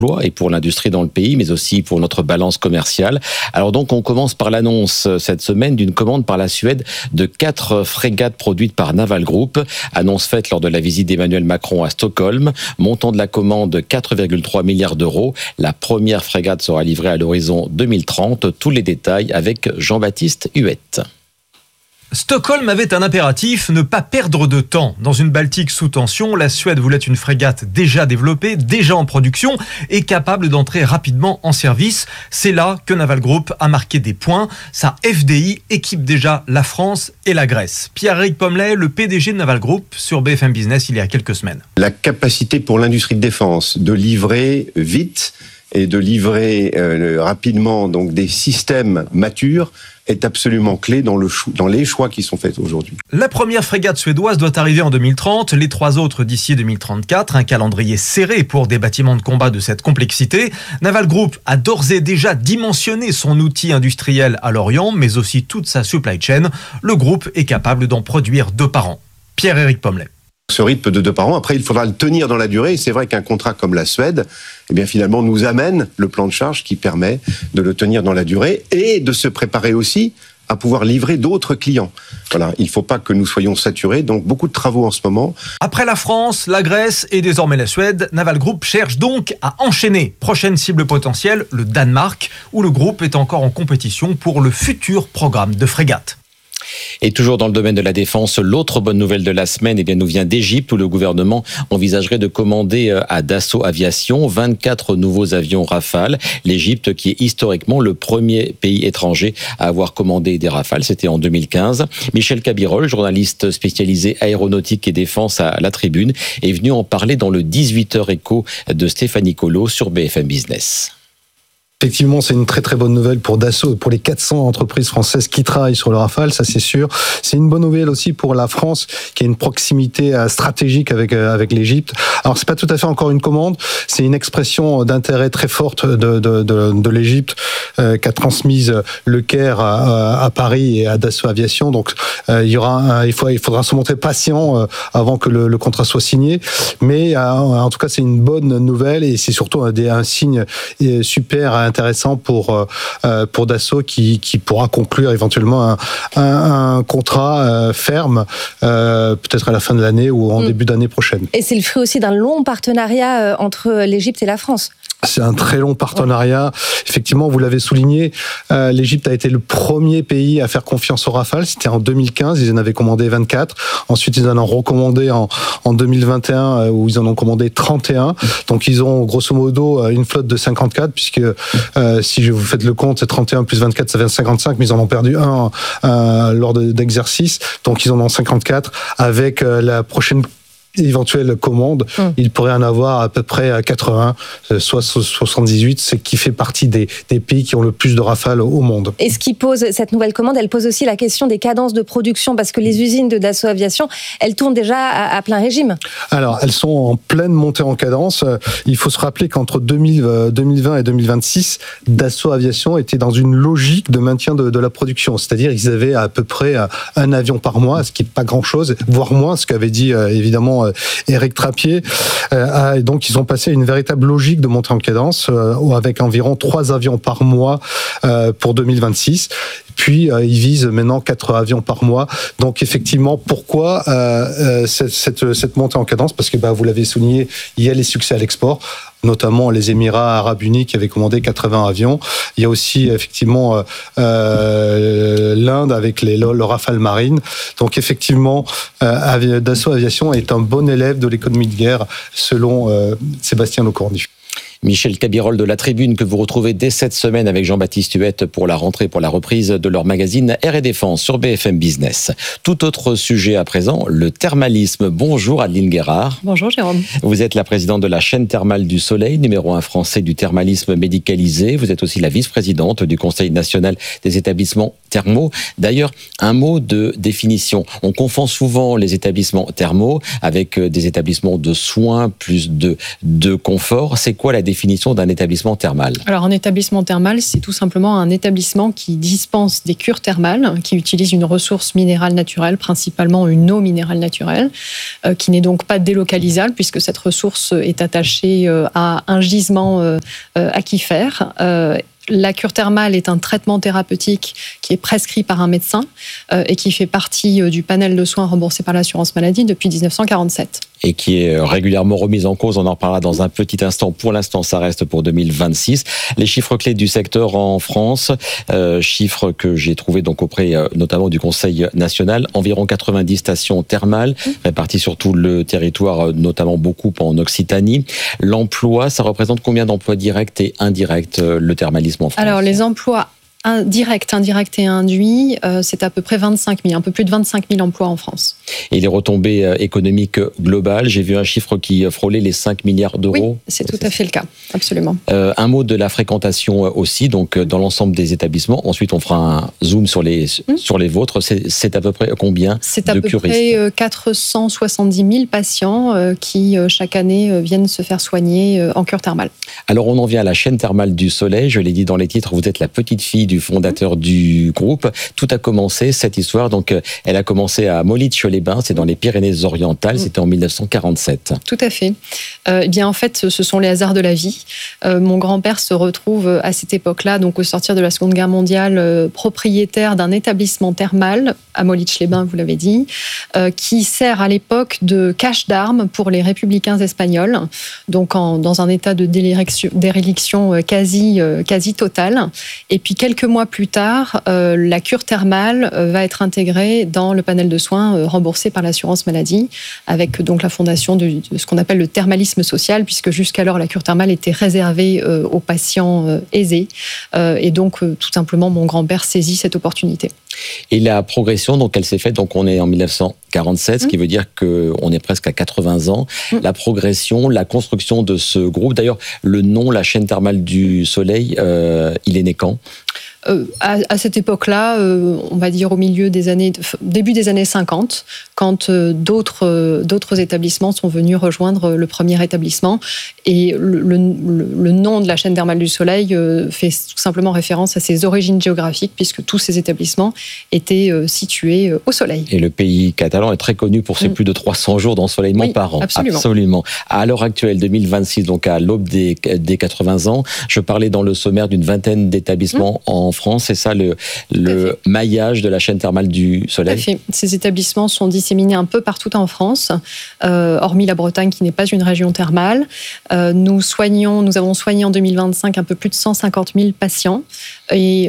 et pour l'industrie dans le pays, mais aussi pour notre balance commerciale. Alors donc, on commence par l'annonce cette semaine d'une commande par la Suède de 4 frégates produites par Naval Group. Annonce faite lors de la visite d'Emmanuel Macron à Stockholm. Montant de la commande 4,3 milliards d'euros. La première frégate sera livrée à l'horizon 2030. Tous les détails avec Jean-Baptiste Huette. Stockholm avait un impératif, ne pas perdre de temps. Dans une Baltique sous tension, la Suède voulait une frégate déjà développée, déjà en production et capable d'entrer rapidement en service. C'est là que Naval Group a marqué des points. Sa FDI équipe déjà la France et la Grèce. Pierre-Éric Pommelet, le PDG de Naval Group, sur BFM Business il y a quelques semaines. La capacité pour l'industrie de défense de livrer vite et de livrer rapidement donc des systèmes matures est absolument clé dans les choix qui sont faits aujourd'hui. La première frégate suédoise doit arriver en 2030, les 3 autres d'ici 2034, un calendrier serré pour des bâtiments de combat de cette complexité. Naval Group a d'ores et déjà dimensionné son outil industriel à Lorient, mais aussi toute sa supply chain. Le groupe est capable d'en produire 2 par an. Pierre-Éric Pommelet. Ce rythme de 2 par an, après il faudra le tenir dans la durée, et c'est vrai qu'un contrat comme la Suède, eh bien finalement nous amène le plan de charge qui permet de le tenir dans la durée et de se préparer aussi à pouvoir livrer d'autres clients. Voilà, il ne faut pas que nous soyons saturés, donc beaucoup de travaux en ce moment. Après la France, la Grèce et désormais la Suède, Naval Group cherche donc à enchaîner. Prochaine cible potentielle, le Danemark, où le groupe est encore en compétition pour le futur programme de frégate. Et toujours dans le domaine de la défense, l'autre bonne nouvelle de la semaine nous vient d'Égypte où le gouvernement envisagerait de commander à Dassault Aviation 24 nouveaux avions Rafale. L'Égypte qui est historiquement le premier pays étranger à avoir commandé des Rafales, c'était en 2015. Michel Cabirol, journaliste spécialisé aéronautique et défense à La Tribune, est venu en parler dans le 18h écho de Stéphanie Colo sur BFM Business. Effectivement, c'est une très très bonne nouvelle pour Dassault et pour les 400 entreprises françaises qui travaillent sur le Rafale, ça c'est sûr. C'est une bonne nouvelle aussi pour la France qui a une proximité stratégique avec l'Égypte. Alors c'est pas tout à fait encore une commande, c'est une expression d'intérêt très forte de l'Égypte qu'a transmise le Caire à Paris et à Dassault Aviation. Donc il faudra se montrer patient avant que le contrat soit signé. Mais en tout cas, c'est une bonne nouvelle et c'est surtout un signe super intéressant pour Dassault qui pourra conclure éventuellement un contrat ferme peut-être à la fin de l'année ou en début d'année prochaine. Et c'est le fruit aussi d'un long partenariat entre l'Égypte et la France. C'est un très long partenariat. Effectivement, vous l'avez souligné, l'Égypte a été le premier pays à faire confiance au Rafale. C'était en 2015, ils en avaient commandé 24. Ensuite, ils en ont recommandé en 2021, où ils en ont commandé 31. Donc, ils ont grosso modo une flotte de 54, puisque si vous faites le compte, c'est 31 plus 24, ça fait 55, mais ils en ont perdu un lors d'exercice. Donc, ils en ont 54. Avec la prochaine éventuelle commande, il pourrait en avoir à peu près à 80, soit 78, ce qui fait partie des pays qui ont le plus de Rafale au monde. Et ce qui pose cette nouvelle commande, elle pose aussi la question des cadences de production, parce que les usines de Dassault Aviation, elles tournent déjà à plein régime. Alors, elles sont en pleine montée en cadence. Il faut se rappeler qu'entre 2020 et 2026, Dassault Aviation était dans une logique de maintien de la production. C'est-à-dire qu'ils avaient à peu près un avion par mois, ce qui n'est pas grand-chose, voire moins, ce qu'avait dit évidemment Éric Trappier. Et donc, ils ont passé à une véritable logique de montée en cadence avec environ 3 avions par mois pour 2026. Puis, ils visent maintenant 4 avions par mois. Donc, effectivement, pourquoi cette montée en cadence ? Parce que, vous l'avez souligné, il y a les succès à l'export, notamment les Émirats Arabes Unis qui avaient commandé 80 avions. Il y a aussi effectivement l'Inde avec le Rafale Marine. Donc effectivement, Dassault Aviation est un bon élève de l'économie de guerre, selon Sébastien Lecornu. Michel Cabirol de La Tribune, que vous retrouvez dès cette semaine avec Jean-Baptiste Huette pour la rentrée, pour la reprise de leur magazine Air et Défense sur BFM Business. Tout autre sujet à présent, le thermalisme. Bonjour Adeline Guérard. Bonjour Jérôme. Vous êtes la présidente de la chaîne thermale du Soleil, numéro 1 français du thermalisme médicalisé. Vous êtes aussi la vice-présidente du Conseil national des établissements thermaux. D'ailleurs, un mot de définition. On confond souvent les établissements thermaux avec des établissements de soins plus de confort. C'est quoi la définition définition d'un établissement thermal? Alors, un établissement thermal, c'est tout simplement un établissement qui dispense des cures thermales, qui utilise une ressource minérale naturelle, principalement une eau minérale naturelle, qui n'est donc pas délocalisable, puisque cette ressource est attachée à un gisement aquifère. La cure thermale est un traitement thérapeutique qui est prescrit par un médecin et qui fait partie du panel de soins remboursés par l'assurance maladie depuis 1947. Et qui est régulièrement remise en cause. On en reparlera dans un petit instant. Pour l'instant, ça reste pour 2026. Les chiffres clés du secteur en France, chiffres que j'ai trouvés donc auprès notamment du Conseil national, environ 90 stations thermales réparties sur tout le territoire, notamment beaucoup en Occitanie. L'emploi, ça représente combien d'emplois directs et indirects, le thermalisme en France? Alors, les emplois indirects et induits, c'est à peu près 25 000, un peu plus de 25 000 emplois en France. Et les retombées économiques globales, j'ai vu un chiffre qui frôlait les 5 milliards d'euros. Oui, c'est tout à fait le cas, absolument. Un mot de la fréquentation aussi, donc dans l'ensemble des établissements. Ensuite, on fera un zoom sur les vôtres. C'est à peu près combien de curistes? C'est à peu près 470 000 patients qui, chaque année, viennent se faire soigner en cure thermale. Alors, on en vient à la chaîne thermale du Soleil. Je l'ai dit dans les titres, vous êtes la petite fille du fondateur du groupe. Tout a commencé, cette histoire, donc elle a commencé à Mollitch-les-Bains, c'est dans les Pyrénées-Orientales, c'était en 1947. Tout à fait. Eh bien, en fait, ce sont les hasards de la vie. Mon grand-père se retrouve à cette époque-là, donc au sortir de la Seconde Guerre mondiale, propriétaire d'un établissement thermal à Mollitch-les-Bains, vous l'avez dit, qui sert à l'époque de cache d'armes pour les républicains espagnols, donc dans un état de déréliction quasi totale. Et puis quelques mois plus tard, la cure thermale va être intégrée dans le panel de soins remboursé par l'assurance maladie, avec donc la fondation de ce qu'on appelle le thermalisme social, puisque jusqu'alors la cure thermale était réservée aux patients aisés. Et donc, tout simplement, mon grand-père saisit cette opportunité. Et la progression, donc elle s'est faite, donc on est en 1947, ce qui veut dire qu'on est presque à 80 ans. La progression, la construction de ce groupe, d'ailleurs, le nom, la chaîne thermale du Soleil, il est né quand ? À cette époque-là, on va dire au milieu début des années 50, quand d'autres établissements sont venus rejoindre le premier établissement. Et le nom de la chaîne thermale du Soleil fait tout simplement référence à ses origines géographiques, puisque tous ces établissements étaient situés au Soleil. Et le pays catalan est très connu pour ses plus de 300 jours d'ensoleillement par an. Absolument. À l'heure actuelle, 2026, donc à l'aube des 80 ans, je parlais dans le sommaire d'une vingtaine d'établissements en France. C'est ça le maillage de la chaîne thermale du Soleil? Tout à fait. Ces établissements sont disséminés un peu partout en France, hormis la Bretagne qui n'est pas une région thermale. Nous avons soigné en 2025 un peu plus de 150 000 patients et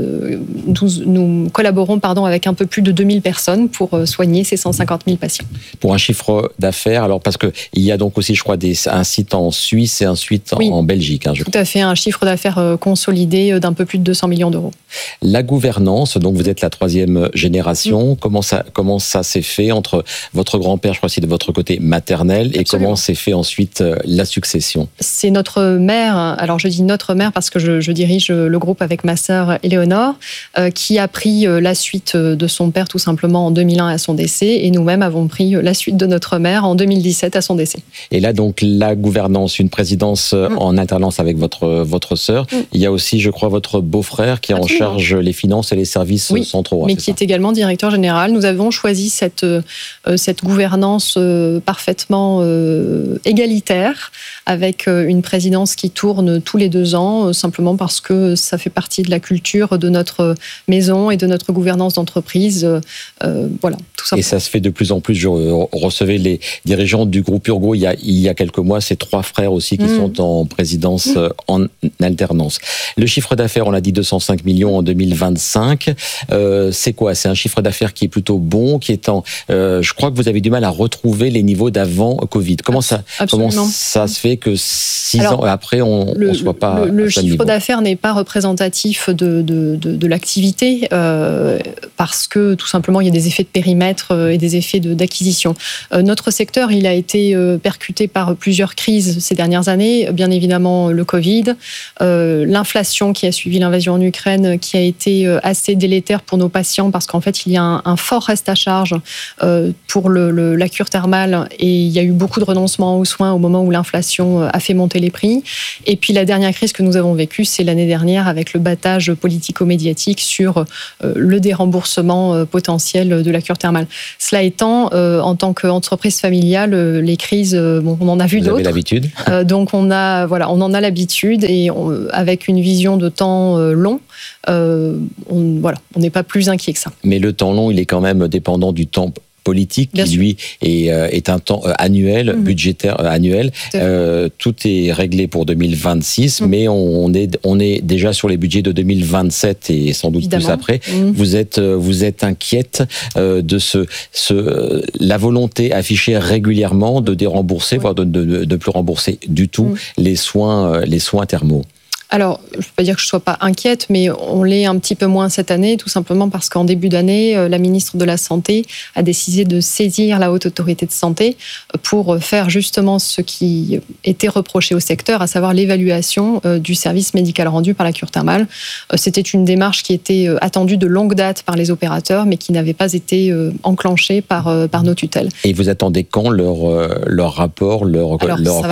nous collaborons avec un peu plus de 2000 personnes pour soigner ces 150 000 patients. Pour un chiffre d'affaires, alors parce qu'il y a donc aussi, je crois, un site en Suisse et un site en Belgique. Tout à fait, un chiffre d'affaires consolidé d'un peu plus de 200 millions d'euros. La gouvernance, donc vous êtes la 3e génération, comment ça s'est fait entre votre grand-père, je crois c'est de votre côté maternel, et comment s'est fait ensuite la succession? C'est notre mère, alors je dis notre mère parce que je dirige le groupe avec ma sœur Éléonore, qui a pris la suite de son père tout simplement en 2001 à son décès, et nous-mêmes avons pris la suite de notre mère en 2017 à son décès. Et là donc la gouvernance, une présidence en alternance avec votre sœur, il y a aussi je crois votre beau-frère qui est en charge les finances et les services centraux. Mais qui est également directeur général. Nous avons choisi cette gouvernance parfaitement égalitaire, avec une présidence qui tourne tous les 2 ans, simplement parce que ça fait partie de la culture de notre maison et de notre gouvernance d'entreprise. Voilà, tout simplement. Et ça se fait de plus en plus. Je recevais les dirigeants du groupe Urgo il y a quelques mois, ces 3 frères aussi qui sont en présidence en alternance. Le chiffre d'affaires, on l'a dit, 205 millions en 2025. C'est quoi? C'est un chiffre d'affaires qui est plutôt bon, qui est je crois que vous avez du mal à retrouver les niveaux d'avant Covid. Comment ça se fait que 6 ans après, on ne soit pas le chiffre d'affaires n'est pas représentatif de l'activité parce que tout simplement il y a des effets de périmètre et des effets d'acquisition. Notre secteur, il a été percuté par plusieurs crises ces dernières années. Bien évidemment, le Covid, l'inflation qui a suivi l'invasion en Ukraine Ukraine qui a été assez délétère pour nos patients parce qu'en fait, il y a un fort reste à charge pour la cure thermale et il y a eu beaucoup de renoncements aux soins au moment où l'inflation a fait monter les prix. Et puis la dernière crise que nous avons vécue, c'est l'année dernière avec le battage politico-médiatique sur le déremboursement potentiel de la cure thermale. Cela étant, en tant qu'entreprise familiale, les crises, on en a vu d'autres. Vous avez l'habitude. Donc on en a l'habitude et avec une vision de temps long, on n'est pas plus inquiet que ça. Mais le temps long, il est quand même dépendant du temps politique, qui lui est un temps annuel, budgétaire annuel. Tout est réglé pour 2026, mais on est déjà sur les budgets de 2027 et sans doute plus après. Vous êtes inquiète de la volonté affichée régulièrement de dérembourser, voire de plus rembourser du tout les soins thermaux. Alors, je ne peux pas dire que je ne sois pas inquiète, mais on l'est un petit peu moins cette année, tout simplement parce qu'en début d'année, la ministre de la Santé a décidé de saisir la Haute Autorité de Santé pour faire justement ce qui était reproché au secteur, à savoir l'évaluation du service médical rendu par la cure thermale. C'était une démarche qui était attendue de longue date par les opérateurs, mais qui n'avait pas été enclenchée par nos tutelles. Et vous attendez quand leur rapport, leur conclusion ?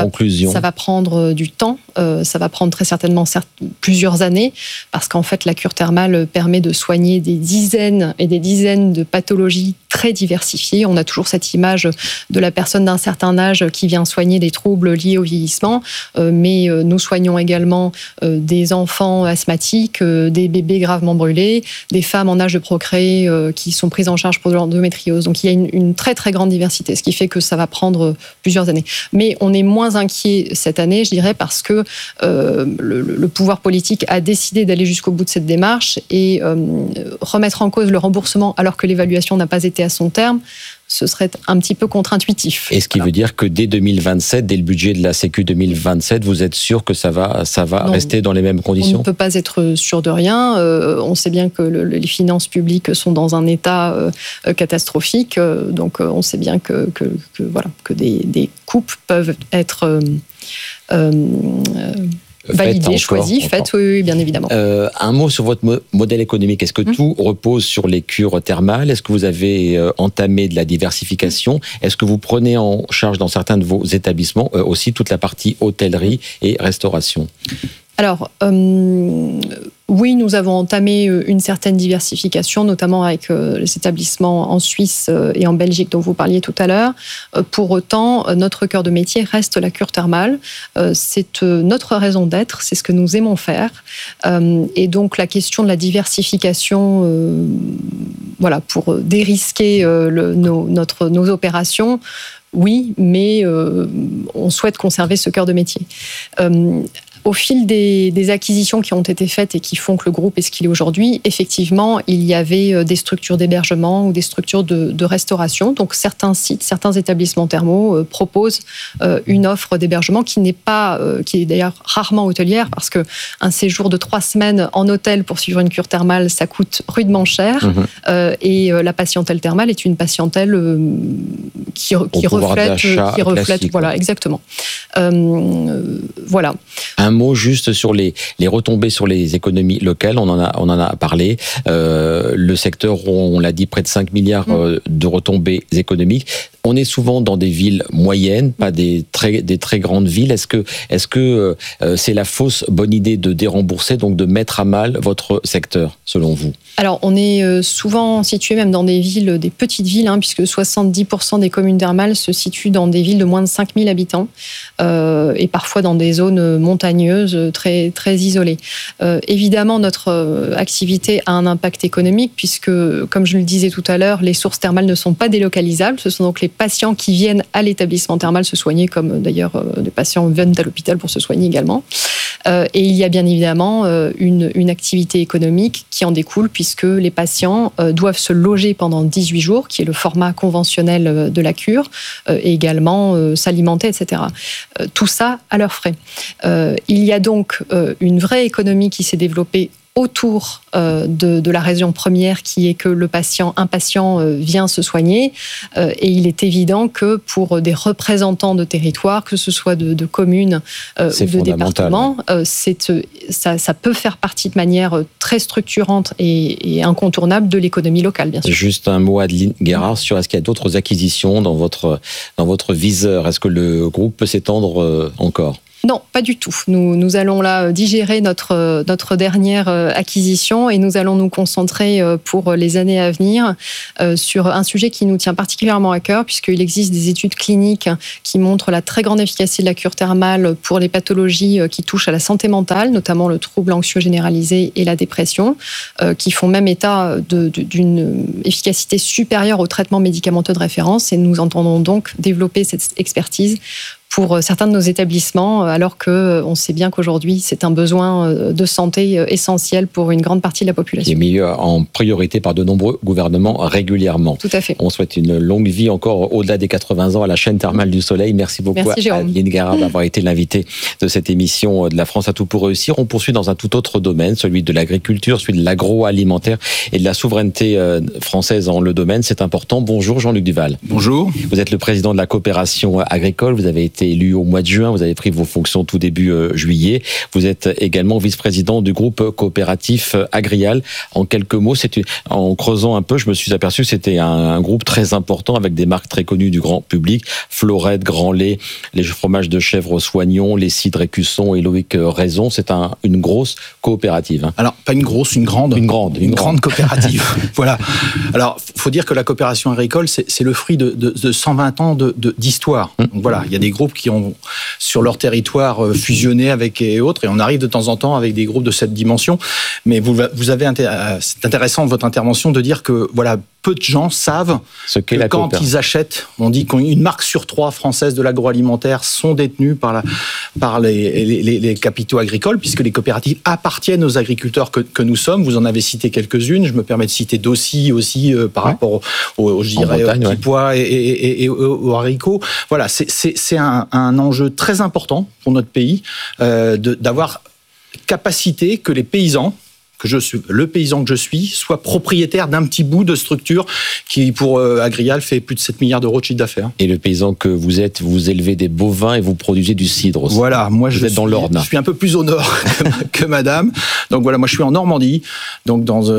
Ça va prendre du temps, ça va prendre très certainement plusieurs années, parce qu'en fait, la cure thermale permet de soigner des dizaines et des dizaines de pathologies très diversifiées. On a toujours cette image de la personne d'un certain âge qui vient soigner des troubles liés au vieillissement, mais nous soignons également des enfants asthmatiques, des bébés gravement brûlés, des femmes en âge de procréer qui sont prises en charge pour de l'endométriose. Donc il y a une très très grande diversité, ce qui fait que ça va prendre plusieurs années. Mais on est moins inquiet cette année, je dirais, parce que le pouvoir politique a décidé d'aller jusqu'au bout de cette démarche et remettre en cause le remboursement alors que l'évaluation n'a pas été à son terme, ce serait un petit peu contre-intuitif. Et ce qui veut dire que dès 2027, dès le budget de la Sécu 2027, vous êtes sûr que ça va rester dans les mêmes conditions ? On ne peut pas être sûr de rien. On sait bien que les finances publiques sont dans un état catastrophique. Donc on sait bien que des coupes peuvent être validées, choisies, faites, oui, bien évidemment. Un mot sur votre modèle économique. Est-ce que tout repose sur les cures thermales ? Est-ce que vous avez entamé de la diversification ? Est-ce que vous prenez en charge dans certains de vos établissements aussi toute la partie hôtellerie et restauration ? Alors, oui, nous avons entamé une certaine diversification, notamment avec les établissements en Suisse et en Belgique dont vous parliez tout à l'heure. Pour autant, notre cœur de métier reste la cure thermale. C'est notre raison d'être, c'est ce que nous aimons faire. Et donc, la question de la diversification, pour dérisquer nos opérations, oui, mais on souhaite conserver ce cœur de métier. Au fil des acquisitions qui ont été faites et qui font que le groupe est ce qu'il est aujourd'hui, effectivement, il y avait des structures d'hébergement ou des structures de restauration. Donc, certains sites, certains établissements thermaux proposent une offre d'hébergement qui est d'ailleurs rarement hôtelière, parce qu'un séjour de 3 semaines en hôtel pour suivre une cure thermale, ça coûte rudement cher. Et la patientèle thermale est une patientèle qui reflète, voilà, exactement. Voilà. Un mot juste sur les retombées sur les économies locales, on en a parlé. Le secteur, on l'a dit, près de 5 milliards de retombées économiques. On est souvent dans des villes moyennes, pas des très grandes villes. Est-ce que c'est la fausse bonne idée de dérembourser, donc de mettre à mal votre secteur, selon vous ? Alors, on est souvent situé même dans des villes, des petites villes, puisque 70% des communes thermales se situent dans des villes de moins de 5000 habitants et parfois dans des zones montagneuses très, très isolées. Évidemment, notre activité a un impact économique puisque, comme je le disais tout à l'heure, les sources thermales ne sont pas délocalisables. Ce sont donc les patients qui viennent à l'établissement thermal se soigner, comme d'ailleurs des patients viennent à l'hôpital pour se soigner également. Et il y a bien évidemment une activité économique qui en découle puisque les patients doivent se loger pendant 18 jours, qui est le format conventionnel de la cure, et également s'alimenter, etc. Tout ça à leurs frais. Il y a donc une vraie économie qui s'est développée autour de la raison première qui est que un patient vient se soigner. Et il est évident que pour des représentants de territoire, que ce soit de communes ou de départements, ça peut faire partie de manière très structurante et incontournable de l'économie locale, bien sûr. Juste un mot, Adeline Guérard, sur est-ce qu'il y a d'autres acquisitions dans votre viseur? Est-ce que le groupe peut s'étendre encore? Non, pas du tout. Nous allons là digérer notre dernière acquisition et nous allons nous concentrer pour les années à venir sur un sujet qui nous tient particulièrement à cœur, puisqu'il existe des études cliniques qui montrent la très grande efficacité de la cure thermale pour les pathologies qui touchent à la santé mentale, notamment le trouble anxieux généralisé et la dépression, qui font même état d'une efficacité supérieure au traitement médicamenteux de référence. Et nous entendons donc développer cette expertise pour certains de nos établissements, alors qu'on sait bien qu'aujourd'hui, c'est un besoin de santé essentiel pour une grande partie de la population. Qui est mis en priorité par de nombreux gouvernements régulièrement. Tout à fait. On souhaite une longue vie encore au-delà des 80 ans à la chaîne thermale du Soleil. Merci beaucoup à Adeline Guérard d'avoir été l'invitée de cette émission de La France a tout pour réussir. On poursuit dans un tout autre domaine, celui de l'agriculture, celui de l'agroalimentaire et de la souveraineté française dans le domaine. C'est important. Bonjour Jean-Luc Duval. Bonjour. Vous êtes le président de la coopération agricole. Vous avez été élu au mois de juin, vous avez pris vos fonctions tout début juillet. Vous êtes également vice-président du groupe coopératif Agrial. En quelques mots, en creusant un peu, je me suis aperçu que c'était un groupe très important avec des marques très connues du grand public, Florette, Grand Lait, les fromages de chèvre Soignon, les cidres Écusson et Loïc Raison. C'est une grosse coopérative. Alors, pas une grosse, une grande coopérative. Voilà. Alors, faut dire que la coopération agricole, c'est le fruit de 120 ans d'histoire. Donc voilà, il y a des groupes qui ont sur leur territoire fusionné avec et autres, et on arrive de temps en temps avec des groupes de cette dimension. Mais vous avez c'est intéressant votre intervention de dire que voilà, peu de gens savent que quand ils achètent, on dit qu'une marque sur 3 françaises de l'agroalimentaire sont détenues par les capitaux agricoles, puisque les coopératives appartiennent aux agriculteurs que nous sommes. Vous en avez cité quelques-unes. Je me permets de citer Dossi aussi par rapport aux petits pois et aux haricots. Voilà, c'est un enjeu très important pour notre pays d'avoir capacité que les paysans, le paysan que je suis, soit propriétaire d'un petit bout de structure qui, pour Agrial, fait plus de 7 milliards d'euros de chiffre d'affaires. Et le paysan que vous êtes, vous élevez des bovins et vous produisez du cidre aussi. Voilà, moi vous êtes dans l'Orne. Je suis un peu plus au nord que madame. Donc voilà, moi je suis en Normandie, donc dans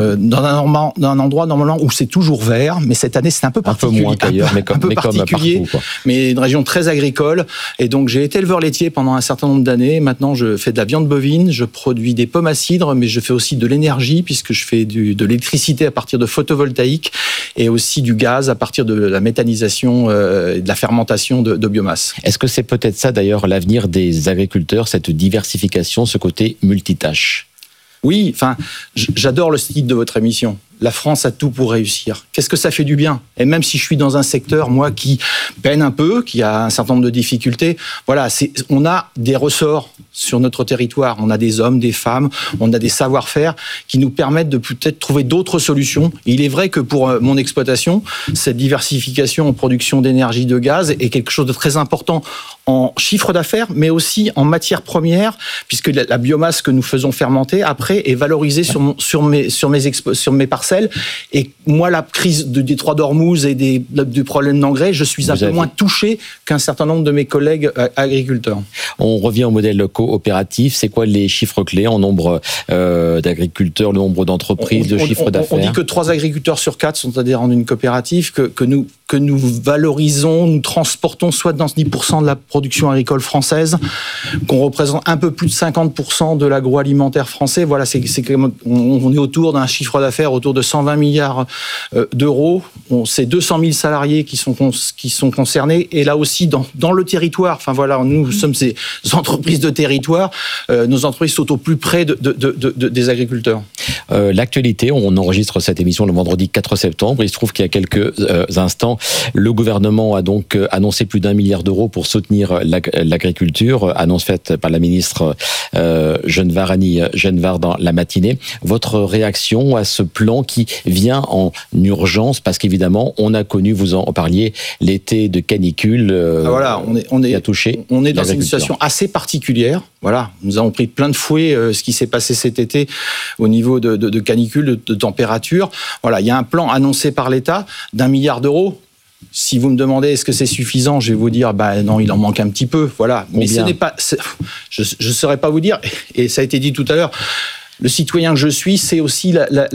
un endroit normalement où c'est toujours vert, mais cette année c'est un peu particulier. Un peu moins qu'ailleurs, mais comme partout, quoi. Mais une région très agricole. Et donc j'ai été éleveur laitier pendant un certain nombre d'années. Maintenant je fais de la viande bovine, je produis des pommes à cidre, mais je fais aussi de l'énergie, puisque je fais de l'électricité à partir de photovoltaïque et aussi du gaz à partir de la méthanisation et de la fermentation de biomasse. Est-ce que c'est peut-être ça d'ailleurs l'avenir des agriculteurs, cette diversification, ce côté multitâche? Oui, enfin, j'adore le titre de votre émission. La France a tout pour réussir. Qu'est-ce que ça fait du bien? Et même si je suis dans un secteur, moi, qui peine un peu, qui a un certain nombre de difficultés, voilà, on a des ressorts sur notre territoire. On a des hommes, des femmes, on a des savoir-faire qui nous permettent de peut-être trouver d'autres solutions. Et il est vrai que pour mon exploitation, cette diversification en production d'énergie, de gaz est quelque chose de très important en chiffre d'affaires, mais aussi en matières premières, puisque la biomasse que nous faisons fermenter, après, est valorisée sur mes parcelles. Et moi, la crise du détroit d'Ormuz et du problème d'engrais, je suis un peu moins touché qu'un certain nombre de mes collègues agriculteurs. On revient au modèle coopératif. C'est quoi les chiffres clés en nombre d'agriculteurs, le nombre d'entreprises, de chiffre d'affaires? On dit que 3 agriculteurs sur 4 sont adhérents d'une coopérative, que nous valorisons, nous transportons soit dans 10% de la production agricole française, qu'on représente un peu plus de 50% de l'agroalimentaire français. Voilà, on est autour d'un chiffre d'affaires autour de 120 milliards d'euros. C'est 200 000 salariés qui sont concernés. Et là aussi, dans le territoire, enfin voilà, nous sommes ces entreprises de territoire. Nos entreprises sont au plus près des agriculteurs. L'actualité, on enregistre cette émission le vendredi 4 septembre. Il se trouve qu'il y a quelques instants, le gouvernement a donc annoncé plus d'1 milliard d'euros pour soutenir l'agriculture, annonce faite par la ministre Annie Genevard dans la matinée. Votre réaction à ce plan qui vient en urgence, parce qu'évidemment, on a connu, vous en parliez, l'été de canicule qui a touché on est dans une situation assez particulière. Voilà, nous avons pris plein de fouet ce qui s'est passé cet été au niveau de canicule, de température. Voilà, il y a un plan annoncé par l'État d'1 milliard d'euros. Si vous me demandez est-ce que c'est suffisant, je vais vous dire non, il en manque un petit peu. Voilà, mais ce n'est pas. Je ne saurais pas vous dire. Et ça a été dit tout à l'heure. Le citoyen que je suis, c'est aussi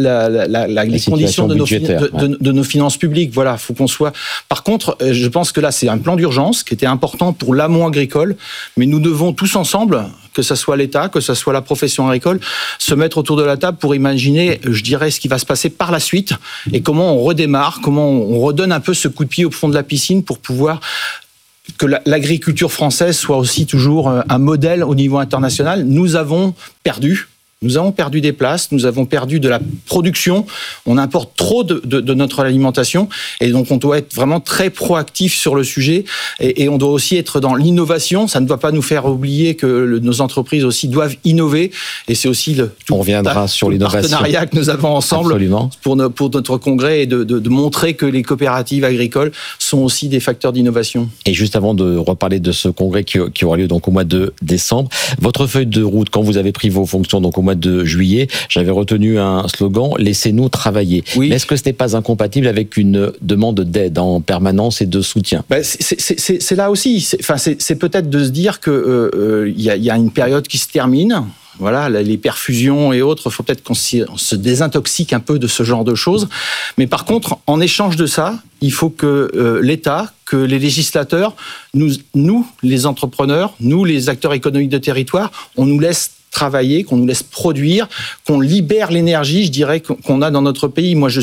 les conditions de nos finances publiques. Voilà, faut qu'on soit. Par contre, je pense que là, c'est un plan d'urgence qui était important pour l'amont agricole, mais nous devons tous ensemble, que ce soit l'État, que ce soit la profession agricole, se mettre autour de la table pour imaginer, je dirais, ce qui va se passer par la suite et comment on redémarre, comment on redonne un peu ce coup de pied au fond de la piscine pour pouvoir que l'agriculture française soit aussi toujours un modèle au niveau international. Nous avons perdu des places, nous avons perdu de la production, on importe trop de notre alimentation et donc on doit être vraiment très proactif sur le sujet et on doit aussi être dans l'innovation. Ça ne doit pas nous faire oublier que nos entreprises aussi doivent innover et c'est aussi le partenariat que nous avons ensemble pour notre congrès et de montrer que les coopératives agricoles sont aussi des facteurs d'innovation. Et juste avant de reparler de ce congrès qui aura lieu donc au mois de décembre, votre feuille de route, quand vous avez pris vos fonctions donc au mois de juillet, j'avais retenu un slogan « Laissez-nous travailler ». Oui. Mais est-ce que ce n'est pas incompatible avec une demande d'aide en permanence et de soutien ? C'est là aussi. C'est peut-être de se dire qu'il y a une période qui se termine. Voilà, les perfusions et autres, il faut peut-être qu'on se désintoxique un peu de ce genre de choses. Mais par contre, en échange de ça, il faut que l'État, que les législateurs, nous, les entrepreneurs, nous, les acteurs économiques de territoire, on nous laisse travailler, qu'on nous laisse produire, qu'on libère l'énergie, je dirais, qu'on a dans notre pays. Moi,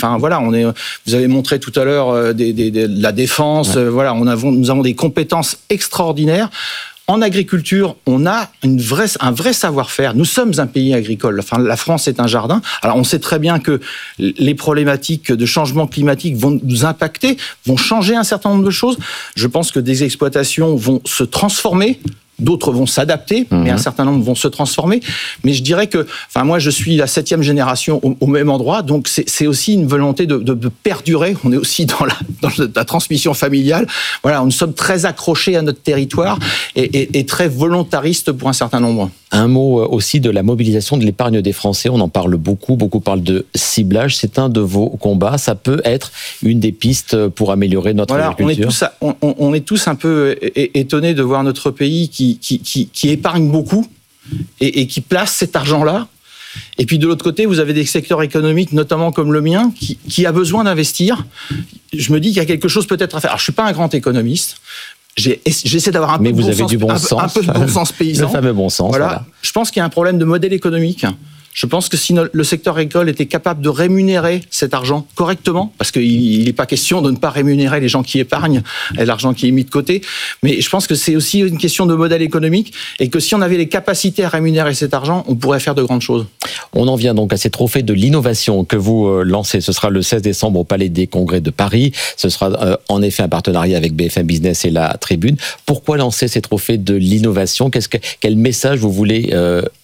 vous avez montré tout à l'heure la défense, ouais. Voilà, nous avons des compétences extraordinaires. En agriculture, on a un vrai savoir-faire. Nous sommes un pays agricole. Enfin, la France est un jardin. Alors, on sait très bien que les problématiques de changement climatique vont nous impacter, vont changer un certain nombre de choses. Je pense que des exploitations vont se transformer. D'autres vont s'adapter, mais un certain nombre vont se transformer. Mais je dirais que, moi, je suis la 7e génération au même endroit, donc c'est aussi une volonté de perdurer. On est aussi dans la transmission familiale. Voilà, nous sommes très accrochés à notre territoire et très volontaristes pour un certain nombre. Un mot aussi de la mobilisation de l'épargne des Français. On en parle beaucoup parlent de ciblage. C'est un de vos combats. Ça peut être une des pistes pour améliorer notre agriculture. On est tous un peu étonnés de voir notre pays qui épargne beaucoup et qui place cet argent-là. Et puis de l'autre côté, vous avez des secteurs économiques, notamment comme le mien, qui a besoin d'investir. Je me dis qu'il y a quelque chose peut-être à faire. Alors, je ne suis pas un grand économiste. J'essaie d'avoir un peu de bon sens paysan. Le fameux bon sens. Voilà. Je pense qu'il y a un problème de modèle économique. Je pense que si le secteur agricole était capable de rémunérer cet argent correctement, parce qu'il n'est pas question de ne pas rémunérer les gens qui épargnent et l'argent qui est mis de côté, mais je pense que c'est aussi une question de modèle économique et que si on avait les capacités à rémunérer cet argent, on pourrait faire de grandes choses. On en vient donc à ces trophées de l'innovation que vous lancez. Ce sera le 16 décembre au Palais des Congrès de Paris. Ce sera en effet un partenariat avec BFM Business et la Tribune. Pourquoi lancer ces trophées de l'innovation ? Quel message vous voulez porter ?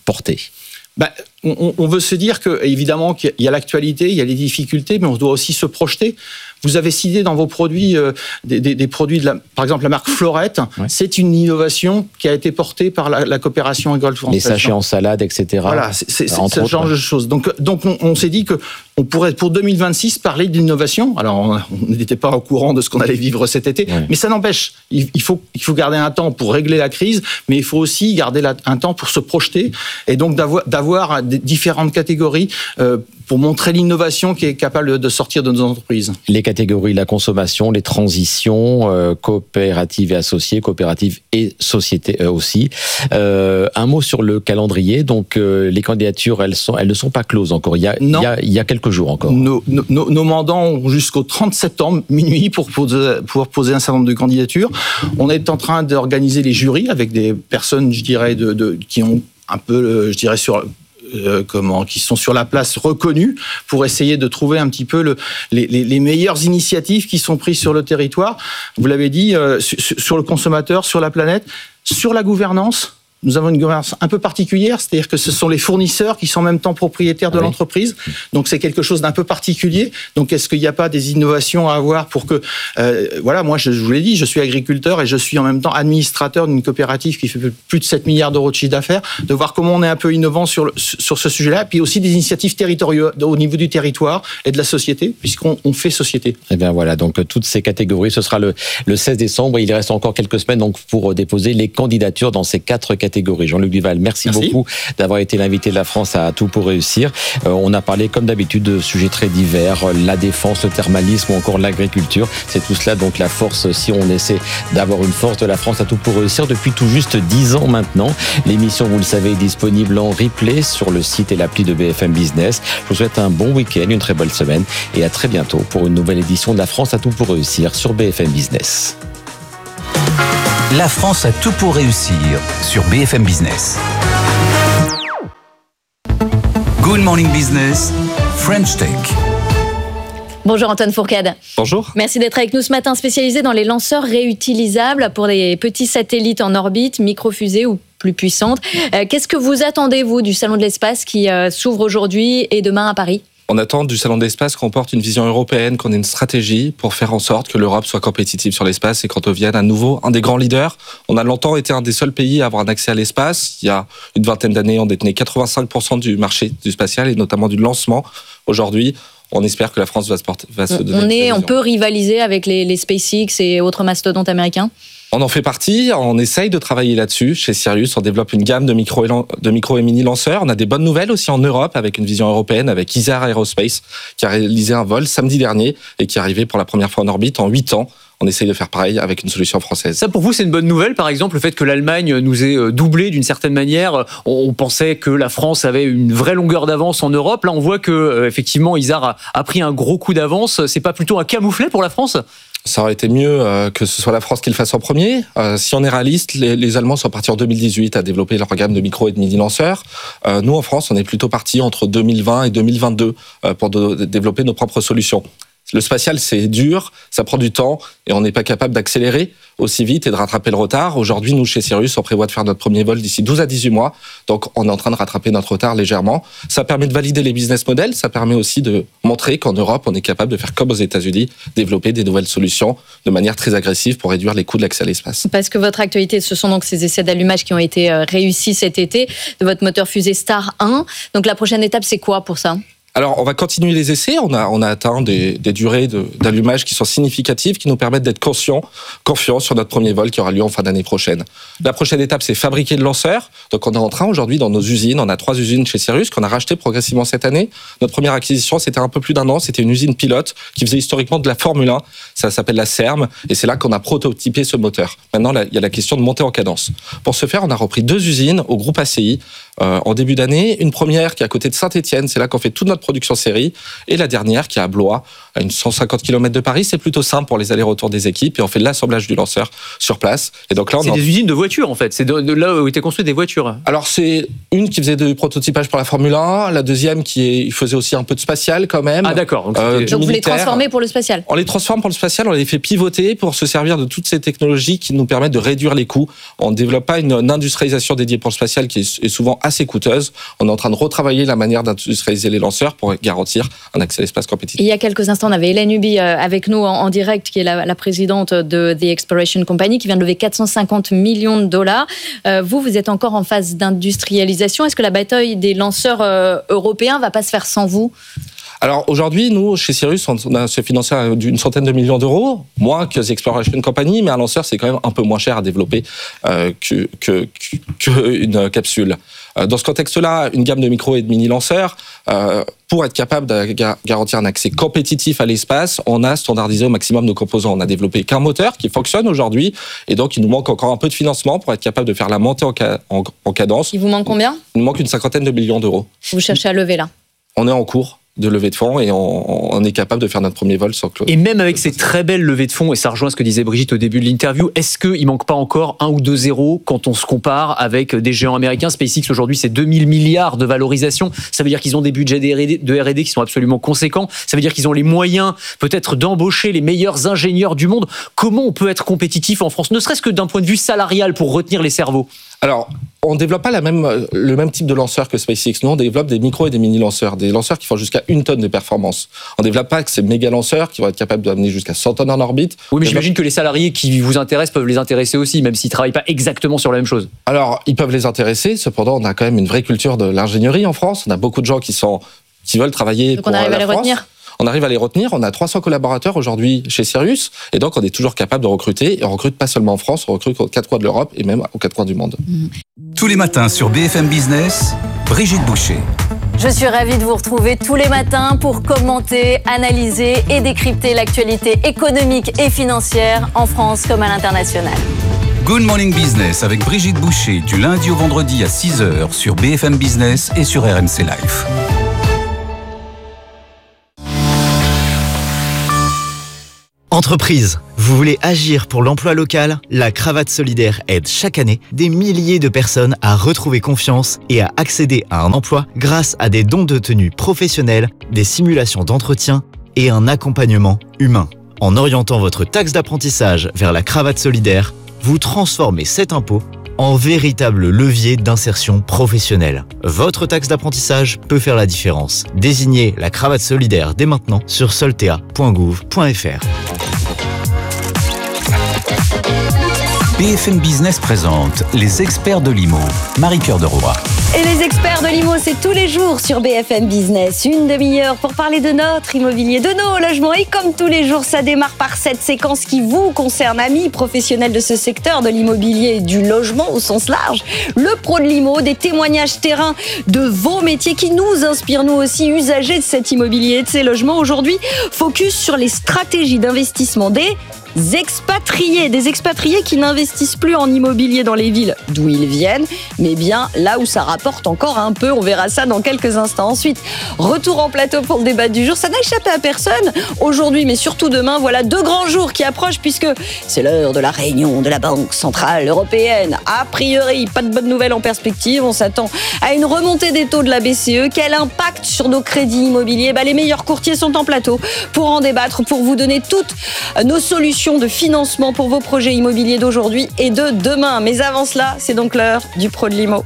On veut se dire que, évidemment, qu'il y a l'actualité, il y a les difficultés, mais on doit aussi se projeter. Vous avez cité dans vos produits des produits par exemple la marque Florette. Ouais. C'est une innovation qui a été portée par la coopération agricole française. Les sachets en salade, etc. Voilà, c'est ce genre de choses. Donc on s'est dit que on pourrait pour 2026 parler d'innovation. Alors on n'était pas au courant de ce qu'on allait vivre cet été, mais ça n'empêche. Il faut garder un temps pour régler la crise, mais il faut aussi garder un temps pour se projeter et donc d'avoir différentes catégories pour montrer l'innovation qui est capable de sortir de nos entreprises. Les catégories, la consommation, les transitions, coopératives et associées, coopératives et sociétés aussi. Un mot sur le calendrier. Donc les candidatures, elles ne sont pas closes encore. Il y a quelques jours encore. Nos mandants ont jusqu'au 30 septembre, minuit, pour pouvoir poser un certain nombre de candidatures. On est en train d'organiser les jurys avec des personnes, je dirais, qui ont un peu, je dirais, qui sont sur la place reconnus pour essayer de trouver un petit peu les meilleures initiatives qui sont prises sur le territoire. Vous l'avez dit, sur le consommateur, sur la planète, sur la gouvernance. Nous avons une gouvernance un peu particulière, c'est-à-dire que ce sont les fournisseurs qui sont en même temps propriétaires de l'entreprise. Donc c'est quelque chose d'un peu particulier. Donc est-ce qu'il n'y a pas des innovations à avoir pour que... moi je vous l'ai dit, je suis agriculteur et je suis en même temps administrateur d'une coopérative qui fait plus de 7 milliards d'euros de chiffre d'affaires, de voir comment on est un peu innovant sur ce sujet-là, puis aussi des initiatives territoriales au niveau du territoire et de la société, puisqu'on fait société. Et bien voilà, donc toutes ces catégories, ce sera le 16 décembre. Il reste encore quelques semaines donc, pour déposer les candidatures dans ces 4 catégories. Jean-Luc Duval, merci beaucoup d'avoir été l'invité de la France à Tout pour réussir. On a parlé comme d'habitude de sujets très divers, la défense, le thermalisme ou encore l'agriculture. C'est tout cela donc la force, si on essaie d'avoir une force de la France à Tout pour réussir depuis tout juste 10 ans maintenant. L'émission, vous le savez, est disponible en replay sur le site et l'appli de BFM Business. Je vous souhaite un bon week-end, une très bonne semaine et à très bientôt pour une nouvelle édition de la France à Tout pour réussir sur BFM Business. La France a tout pour réussir sur BFM Business. Good Morning Business, French Tech. Bonjour Antoine Fourcade. Bonjour. Merci d'être avec nous ce matin, spécialisé dans les lanceurs réutilisables pour les petits satellites en orbite, microfusées ou plus puissantes. Qu'est-ce que vous attendez, vous, du Salon de l'Espace qui s'ouvre aujourd'hui et demain à Paris ? On attend du Salon de l'Espace qu'on porte une vision européenne, qu'on ait une stratégie pour faire en sorte que l'Europe soit compétitive sur l'espace et qu'on devienne à nouveau un des grands leaders. On a longtemps été un des seuls pays à avoir un accès à l'espace. Il y a une vingtaine d'années, on détenait 85% du marché du spatial et notamment du lancement. Aujourd'hui, on espère que la France va se donner. On peut rivaliser avec les SpaceX et autres mastodontes américains ? On en fait partie, on essaye de travailler là-dessus. Chez Sirius, on développe une gamme de micro et mini lanceurs. On a des bonnes nouvelles aussi en Europe avec une vision européenne, avec Isar Aerospace, qui a réalisé un vol samedi dernier et qui est arrivé pour la première fois en orbite en 8 ans. On essaye de faire pareil avec une solution française. Ça, pour vous, c'est une bonne nouvelle, par exemple, le fait que l'Allemagne nous ait doublé d'une certaine manière. On pensait que la France avait une vraie longueur d'avance en Europe. Là, on voit que, effectivement, Isar a pris un gros coup d'avance. C'est pas plutôt un camouflet pour la France ? Ça aurait été mieux que ce soit la France qui le fasse en premier. Si on est réaliste, les Allemands sont partis en 2018 à développer leur gamme de micro et de mini lanceurs. Nous, en France, on est plutôt partis entre 2020 et 2022 pour développer nos propres solutions. Le spatial, c'est dur, ça prend du temps et on n'est pas capable d'accélérer aussi vite et de rattraper le retard. Aujourd'hui, nous, chez Sirius, on prévoit de faire notre premier vol d'ici 12 à 18 mois. Donc, on est en train de rattraper notre retard légèrement. Ça permet de valider les business models. Ça permet aussi de montrer qu'en Europe, on est capable de faire comme aux États-Unis, développer des nouvelles solutions de manière très agressive pour réduire les coûts de l'accès à l'espace. Parce que votre actualité, ce sont donc ces essais d'allumage qui ont été réussis cet été de votre moteur fusée Star 1. Donc, la prochaine étape, c'est quoi pour ça ? Alors, on va continuer les essais. On a atteint des durées d'allumage qui sont significatives, qui nous permettent d'être confiants sur notre premier vol qui aura lieu en fin d'année prochaine. La prochaine étape, c'est fabriquer le lanceur. Donc, on est en train aujourd'hui dans nos usines. On a 3 usines chez Sirius qu'on a rachetées progressivement cette année. Notre première acquisition, c'était un peu plus d'1 an. C'était une usine pilote qui faisait historiquement de la Formule 1. Ça s'appelle la CERM. Et c'est là qu'on a prototypé ce moteur. Maintenant, il y a la question de monter en cadence. Pour ce faire, on a repris 2 usines au groupe ACI en début d'année. Une première qui est à côté de Saint-Étienne. C'est là qu'on fait toute notre production série. Et la dernière qui est à Blois, à une 150 km de Paris. C'est plutôt simple pour les allers-retours des équipes et on fait l'assemblage du lanceur sur place. Et donc là, c'est des usines de voitures en fait. C'est de là où étaient construites des voitures. Alors c'est une qui faisait du prototypage pour la Formule 1, la deuxième qui faisait aussi un peu de spatial quand même. Ah d'accord. Donc vous les transformez pour le spatial. On les transforme pour le spatial, on les fait pivoter pour se servir de toutes ces technologies qui nous permettent de réduire les coûts. On ne développe pas une industrialisation dédiée pour le spatial qui est souvent assez coûteuse. On est en train de retravailler la manière d'industrialiser les lanceurs pour garantir un accès à l'espace compétitif. Il y a quelques instants, on avait Hélène Huby avec nous en direct, qui est la présidente de The Exploration Company, qui vient de lever 450 millions de dollars. Vous êtes encore en phase d'industrialisation. Est-ce que la bataille des lanceurs européens ne va pas se faire sans vous ? Alors aujourd'hui, nous, chez Sirius, on a se financé d'une centaine de millions d'euros, moins que The Exploration Company, mais un lanceur, c'est quand même un peu moins cher à développer qu'une capsule. Dans ce contexte-là, une gamme de micro et de mini lanceurs, pour être capable de garantir un accès compétitif à l'espace, on a standardisé au maximum nos composants. On a développé qu'un moteur qui fonctionne aujourd'hui, et donc il nous manque encore un peu de financement pour être capable de faire la montée en cadence. Il vous manque combien ? Il nous manque une 50aine de millions d'euros. Vous cherchez à lever là ? On est en cours. de levée de fonds et on est capable de faire notre premier vol sans que... Et même avec ces très belles levées de fonds, et ça rejoint ce que disait Brigitte au début de l'interview, est-ce qu'il manque pas encore 1 ou 2 zéros quand on se compare avec des géants américains? SpaceX aujourd'hui c'est 2000 milliards de valorisation, ça veut dire qu'ils ont des budgets de R&D qui sont absolument conséquents, ça veut dire qu'ils ont les moyens peut-être d'embaucher les meilleurs ingénieurs du monde. Comment on peut être compétitif en France, ne serait-ce que d'un point de vue salarial pour retenir les cerveaux? Alors, on ne développe pas le même type de lanceur que SpaceX. Nous, on développe des micro et des mini lanceurs, des lanceurs qui font jusqu'à 1 tonne de performance. On ne développe pas que ces méga lanceurs qui vont être capables d'amener jusqu'à 100 tonnes en orbite. Oui, mais j'imagine que les salariés qui vous intéressent peuvent les intéresser aussi, même s'ils ne travaillent pas exactement sur la même chose. Alors, ils peuvent les intéresser. Cependant, on a quand même une vraie culture de l'ingénierie en France. On a beaucoup de gens qui veulent travailler donc pour la France. Donc on arrive à les retenir. On arrive à les retenir. On a 300 collaborateurs aujourd'hui chez Sirius. Et donc, on est toujours capable de recruter. Et on recrute pas seulement en France, on recrute aux 4 coins de l'Europe et même aux 4 coins du monde. Tous les matins sur BFM Business, Brigitte Boucher. Je suis ravie de vous retrouver tous les matins pour commenter, analyser et décrypter l'actualité économique et financière en France comme à l'international. Good Morning Business avec Brigitte Boucher du lundi au vendredi à 6h sur BFM Business et sur RMC Live. Entreprise, vous voulez agir pour l'emploi local? La Cravate Solidaire aide chaque année des milliers de personnes à retrouver confiance et à accéder à un emploi grâce à des dons de tenue professionnels, des simulations d'entretien et un accompagnement humain. En orientant votre taxe d'apprentissage vers la Cravate Solidaire, vous transformez cet impôt en véritable levier d'insertion professionnelle. Votre taxe d'apprentissage peut faire la différence. Désignez la Cravate Solidaire dès maintenant sur soltea.gouv.fr. BFM Business présente les experts de l'IMO. Marie-Cœur de Roy. Et les experts de l'IMO, c'est tous les jours sur BFM Business. Une demi-heure pour parler de notre immobilier, de nos logements. Et comme tous les jours, ça démarre par cette séquence qui vous concerne, amis professionnels de ce secteur de l'immobilier et du logement au sens large. Le pro de l'IMO, des témoignages terrain de vos métiers qui nous inspirent, nous aussi, usagers de cet immobilier et de ces logements. Aujourd'hui, focus sur les stratégies d'investissement des expatriés qui n'investissent plus en immobilier dans les villes d'où ils viennent, mais bien là où ça rapporte encore un peu. On verra ça dans quelques instants. Ensuite, retour en plateau pour le débat du jour. Ça n'a échappé à personne aujourd'hui, mais surtout demain. Voilà 2 grands jours qui approchent puisque c'est l'heure de la réunion de la Banque Centrale Européenne. A priori, pas de bonnes nouvelles en perspective. On s'attend à une remontée des taux de la BCE. Quel impact sur nos crédits immobiliers? Les meilleurs courtiers sont en plateau pour en débattre, pour vous donner toutes nos solutions de financement pour vos projets immobiliers d'aujourd'hui et de demain. Mais avant cela, c'est donc l'heure du pro de l'IMO.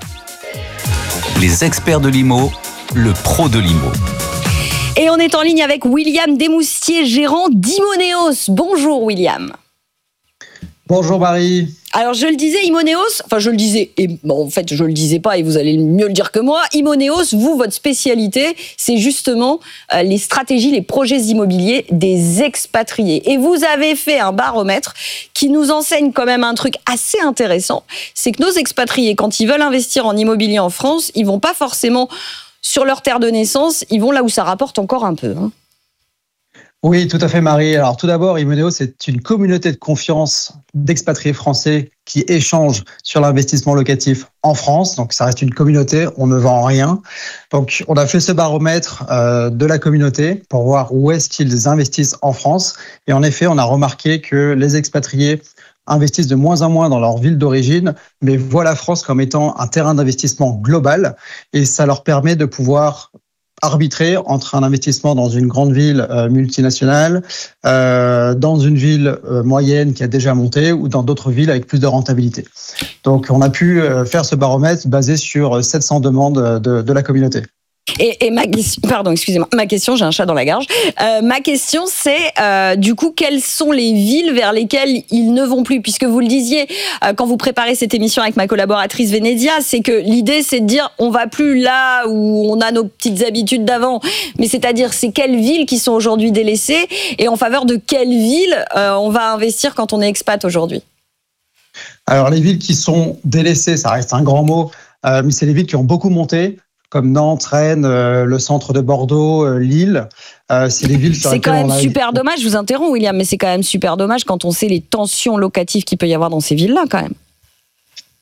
Les experts de l'IMO, le pro de l'IMO. Et on est en ligne avec William Desmoustiers, gérant d'Imoneos. Bonjour William. Bonjour Marie. Alors je le disais, Imoneos, enfin je le disais, et bon, en fait je le disais pas et vous allez mieux le dire que moi, Imoneos, vous, votre spécialité, c'est justement les stratégies, les projets immobiliers des expatriés. Et vous avez fait un baromètre qui nous enseigne quand même un truc assez intéressant, c'est que nos expatriés, quand ils veulent investir en immobilier en France, ils vont pas forcément sur leur terre de naissance, ils vont là où ça rapporte encore un peu. Oui, tout à fait, Marie. Alors, tout d'abord, Imoneos, c'est une communauté de confiance d'expatriés français qui échangent sur l'investissement locatif en France. Donc, ça reste une communauté, on ne vend rien. Donc, on a fait ce baromètre de la communauté pour voir où est-ce qu'ils investissent en France. Et en effet, on a remarqué que les expatriés investissent de moins en moins dans leur ville d'origine, mais voient la France comme étant un terrain d'investissement global. Et ça leur permet de pouvoir arbitrer entre un investissement dans une grande ville multinationale, dans une ville moyenne qui a déjà monté ou dans d'autres villes avec plus de rentabilité. Donc, on a pu faire ce baromètre basé sur 700 demandes de la communauté. Et ma question, j'ai un chat dans la gorge. Ma question, c'est du coup, quelles sont les villes vers lesquelles ils ne vont plus? Puisque vous le disiez quand vous préparez cette émission avec ma collaboratrice Vénédia, c'est que l'idée, c'est de dire on va plus là où on a nos petites habitudes d'avant, mais c'est-à-dire c'est quelles villes qui sont aujourd'hui délaissées et en faveur de quelles villes on va investir quand on est expat aujourd'hui? Alors les villes qui sont délaissées, ça reste un grand mot, mais c'est les villes qui ont beaucoup monté, comme Nantes, Rennes, le centre de Bordeaux, Lille. C'est les villes sur lesquelles c'est quand même super dommage, je vous interromps William, mais c'est quand même super dommage quand on sait les tensions locatives qu'il peut y avoir dans ces villes-là quand même.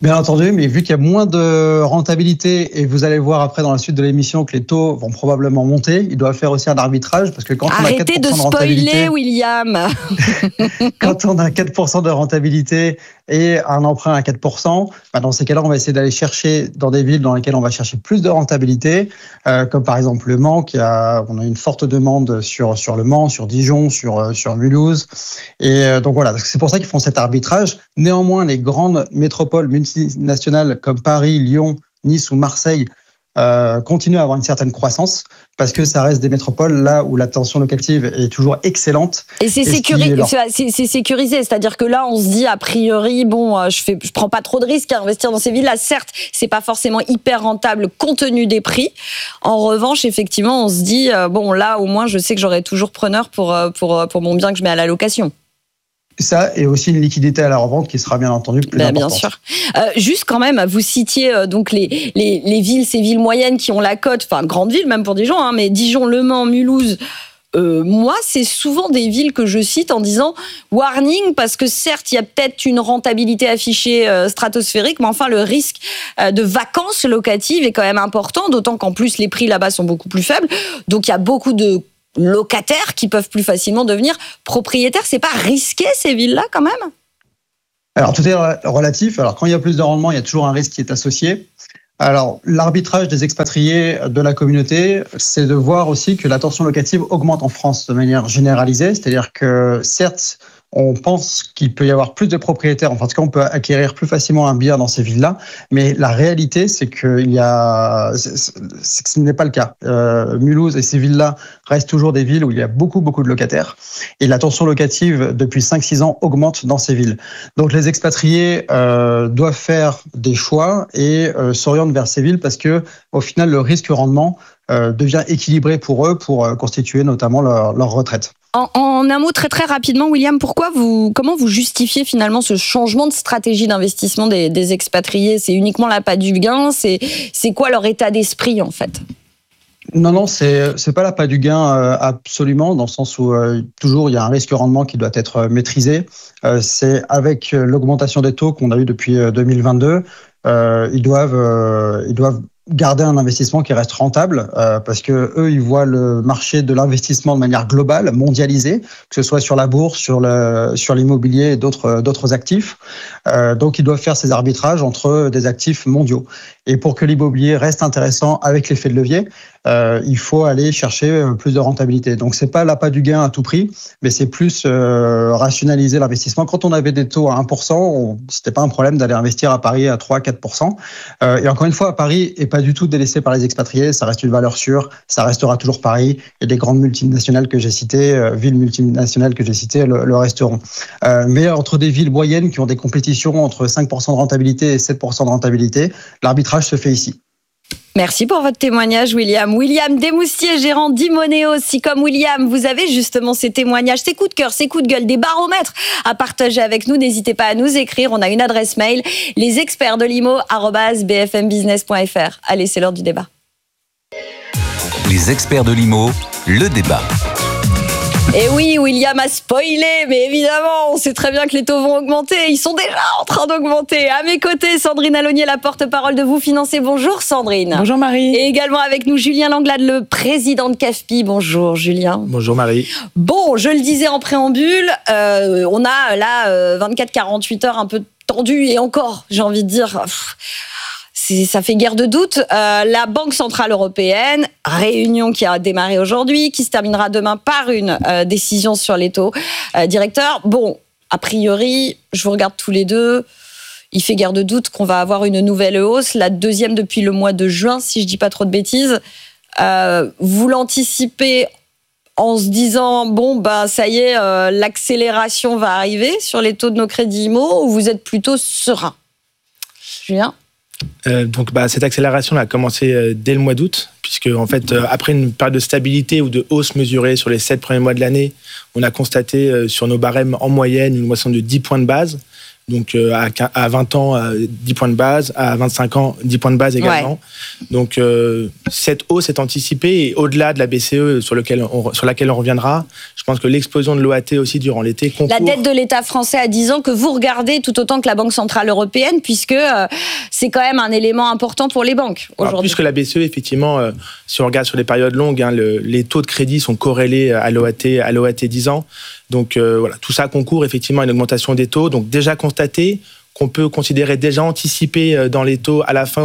Bien entendu, mais vu qu'il y a moins de rentabilité, et vous allez voir après dans la suite de l'émission que les taux vont probablement monter, il doit faire aussi un arbitrage, parce que quand on a 4% Arrêtez de spoiler, William. Quand on a 4% de rentabilité et un emprunt à 4%, dans ces cas-là, on va essayer d'aller chercher dans des villes dans lesquelles on va chercher plus de rentabilité, comme par exemple Le Mans, on a une forte demande sur Le Mans, sur Dijon, sur Mulhouse. Et donc voilà, c'est pour ça qu'ils font cet arbitrage. Néanmoins, les grandes métropoles multinationales comme Paris, Lyon, Nice ou Marseille continuent à avoir une certaine croissance parce que ça reste des métropoles là où la tension locative est toujours excellente. Et c'est sécurisé, c'est-à-dire que là on se dit a priori je prends pas trop de risques à investir dans ces villes-là. Certes, c'est pas forcément hyper rentable compte tenu des prix. En revanche, effectivement, on se dit là au moins je sais que j'aurai toujours preneur pour mon bien que je mets à la location. Ça, et aussi une liquidité à la revente qui sera bien entendu plus importante. Bien sûr. Juste quand même, vous citiez donc les villes, ces villes moyennes qui ont la cote, enfin grandes villes même pour Dijon, mais Dijon, Le Mans, Mulhouse. Moi, c'est souvent des villes que je cite en disant warning, parce que certes, il y a peut-être une rentabilité affichée stratosphérique, mais enfin, le risque de vacances locatives est quand même important, d'autant qu'en plus, les prix là-bas sont beaucoup plus faibles. Donc, il y a beaucoup de locataires qui peuvent plus facilement devenir propriétaires. C'est pas risqué, ces villes-là, quand même? Alors, tout est relatif. Alors, quand il y a plus de rendement, il y a toujours un risque qui est associé. Alors, l'arbitrage des expatriés de la communauté, c'est de voir aussi que la tension locative augmente en France de manière généralisée. C'est-à-dire que, certes, on pense qu'il peut y avoir plus de propriétaires. Enfin, en tout cas, on peut acquérir plus facilement un bien dans ces villes-là. Mais la réalité, c'est que ce n'est pas le cas. Mulhouse et ces villes-là restent toujours des villes où il y a beaucoup de locataires. Et la tension locative, depuis 5-6 ans, augmente dans ces villes. Donc, les expatriés doivent faire des choix et s'orientent vers ces villes parce que, au final, le risque-rendement devient équilibré pour eux pour constituer notamment leur retraite. En un mot très rapidement, William, comment vous justifiez finalement ce changement de stratégie d'investissement des expatriés? C'est uniquement l'appât du gain? C'est quoi leur état d'esprit en fait? Non, c'est pas l'appât du gain absolument, dans le sens où toujours il y a un risque-rendement qui doit être maîtrisé. C'est avec l'augmentation des taux qu'on a eu depuis 2022, ils doivent garder un investissement qui reste rentable parce que eux ils voient le marché de l'investissement de manière globale, mondialisée, que ce soit sur la bourse, sur l'immobilier et d'autres actifs. Donc ils doivent faire ces arbitrages entre des actifs mondiaux. Et pour que l'immobilier reste intéressant avec l'effet de levier, il faut aller chercher plus de rentabilité. Donc c'est pas l'appât du gain à tout prix, mais c'est plus rationaliser l'investissement. Quand on avait des taux à 1%, c'était pas un problème d'aller investir à Paris à 3-4%. Et encore une fois, à Paris est pas du tout délaissé par les expatriés, ça reste une valeur sûre, ça restera toujours Paris, et les grandes multinationales que j'ai citées, villes multinationales que j'ai citées, le resteront. Mais entre des villes moyennes qui ont des compétitions entre 5% de rentabilité et 7% de rentabilité, l'arbitrage se fait ici. Merci pour votre témoignage, William. William Desmoustiers, gérant d'Imonéo. Si comme William, vous avez justement ces témoignages, ces coups de cœur, ces coups de gueule, des baromètres à partager avec nous, n'hésitez pas à nous écrire. On a une adresse mail, lesexpertsdelimo@bfmbusiness.fr. Allez, c'est l'heure du débat. Les experts de l'IMO, le débat. Et oui, William a spoilé, mais évidemment, on sait très bien que les taux vont augmenter. Ils sont déjà en train d'augmenter. À mes côtés, Sandrine Alonier, la porte-parole de Vous Financez. Bonjour Sandrine. Bonjour Marie. Et également avec nous, Julien Langlade, le président de CAFPI. Bonjour Julien. Bonjour Marie. Bon, je le disais en préambule, on a là 24-48 heures un peu tendues et encore, j'ai envie de dire... Ça fait guère de doute. La Banque Centrale Européenne, réunion qui a démarré aujourd'hui, qui se terminera demain par une décision sur les taux directeurs. Bon, a priori, je vous regarde tous les deux, il fait guère de doute qu'on va avoir une nouvelle hausse, la deuxième depuis le mois de juin, si je dis pas trop de bêtises. Vous l'anticipez en se disant, ça y est, l'accélération va arriver sur les taux de nos crédits IMO, ou vous êtes plutôt serein? Julien? Cette accélération a commencé dès le mois d'août, puisque en fait, après une période de stabilité ou de hausse mesurée sur les 7 premiers mois de l'année, on a constaté sur nos barèmes en moyenne une moisson de 10 points de base. Donc à 20 ans, 10 points de base, à 25 ans, 10 points de base également. Ouais. Donc cette hausse est anticipée et au-delà de la BCE sur laquelle on reviendra, je pense que l'explosion de l'OAT aussi durant l'été concourt. La dette de l'État français à 10 ans que vous regardez tout autant que la Banque Centrale Européenne, puisque c'est quand même un élément important pour les banques aujourd'hui. Plus que la BCE, effectivement, si on regarde sur les périodes longues, les taux de crédit sont corrélés à l'OAT 10 ans. Donc voilà, tout ça concourt effectivement à une augmentation des taux. Donc déjà constaté, qu'on peut considérer déjà anticipé dans les taux à la fois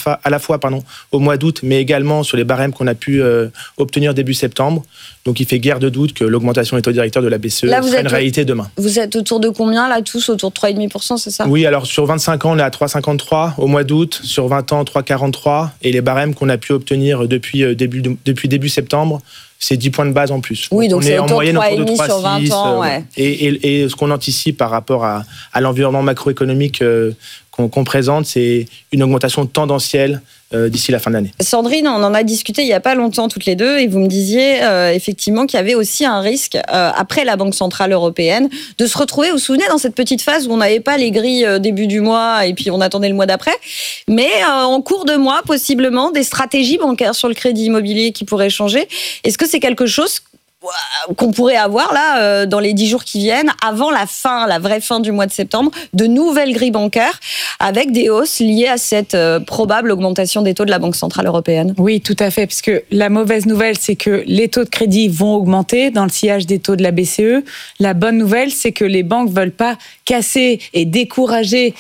au mois d'août, mais également sur les barèmes qu'on a pu obtenir début septembre. Donc il fait guère de doute que l'augmentation des taux directeurs de la BCE sera une réalité demain. Vous êtes autour de combien là, tous autour de 3,5%, c'est ça? Oui, alors sur 25 ans, on est à 3,53 au mois d'août, sur 20 ans, 3,43, et les barèmes qu'on a pu obtenir depuis début septembre, c'est 10 points de base en plus. Oui, donc on c'est est en moyenne autour de 3,5 sur 20 ans. Ouais. Et ce qu'on anticipe par rapport à l'environnement macroéconomique qu'on présente, c'est une augmentation tendancielle d'ici la fin de l'année. Sandrine, on en a discuté il n'y a pas longtemps toutes les deux, et vous me disiez effectivement qu'il y avait aussi un risque, après la Banque Centrale Européenne, de se retrouver, vous vous souvenez, dans cette petite phase où on n'avait pas les grilles début du mois et puis on attendait le mois d'après, mais en cours de mois, possiblement, des stratégies bancaires sur le crédit immobilier qui pourraient changer. Est-ce que c'est quelque chose qu'on pourrait avoir là dans les 10 jours qui viennent, avant la vraie fin du mois de septembre, de nouvelles grilles bancaires avec des hausses liées à cette probable augmentation des taux de la Banque Centrale Européenne? Oui, tout à fait, puisque la mauvaise nouvelle, c'est que les taux de crédit vont augmenter dans le sillage des taux de la BCE. La bonne nouvelle, c'est que les banques veulent pas casser et décourager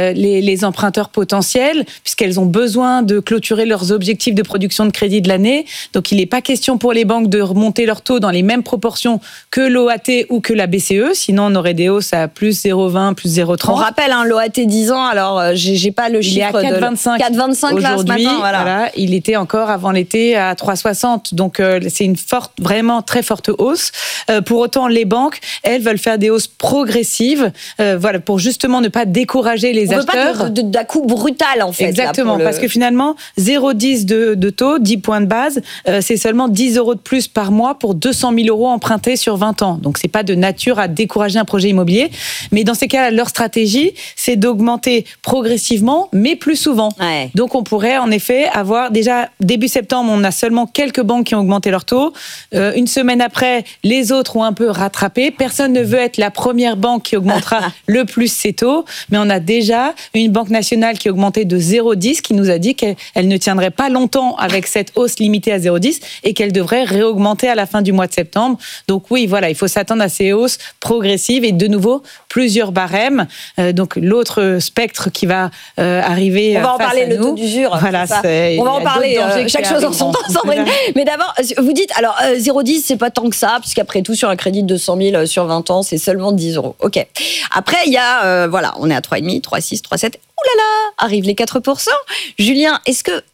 les emprunteurs potentiels, puisqu'elles ont besoin de clôturer leurs objectifs de production de crédit de l'année. Donc il n'est pas question pour les banques de remonter leurs taux dans les mêmes proportions que l'OAT ou que la BCE, sinon on aurait des hausses à plus 0,20, plus 0,30. On rappelle, l'OAT 10 ans, alors j'ai pas le chiffre. Il est à 4,25. 4,25 là ce matin. Voilà, il était encore avant l'été à 3,60. Donc c'est une vraiment très forte hausse. Pour autant, les banques, elles veulent faire des hausses progressives, pour justement ne pas décourager les acheteurs. On veut pas d'un coup brutal en fait. Exactement, parce que finalement, 0,10 de taux, 10 points de base, c'est seulement 10 € de plus par mois pour 200 000 € empruntés sur 20 ans. Donc, c'est pas de nature à décourager un projet immobilier. Mais dans ces cas-là, leur stratégie, c'est d'augmenter progressivement, mais plus souvent. Ouais. Donc, on pourrait en effet avoir, déjà, début septembre, on a seulement quelques banques qui ont augmenté leur taux. Une semaine après, les autres ont un peu rattrapé. Personne ne veut être la première banque qui augmentera le plus ses taux. Mais on a déjà une banque nationale qui a augmenté de 0,10, qui nous a dit qu'elle ne tiendrait pas longtemps avec cette hausse limitée à 0,10 et qu'elle devrait réaugmenter à la fin du mois de septembre. Donc oui, voilà, il faut s'attendre à ces hausses progressives et de nouveau plusieurs barèmes. Donc l'autre spectre qui va arriver. On va en parler, le taux d'usure. Voilà, on va en parler, chaque chose en son temps, Sandrine. Mais d'abord, vous dites, alors 0,10, c'est pas tant que ça, puisqu'après tout, sur un crédit de 200 000 sur 20 ans, c'est seulement 10 €. OK. Après, il y a, on est à 3,5, 3,6, 3,7. Ouh là là, arrivent les 4%. Julien, est-ce que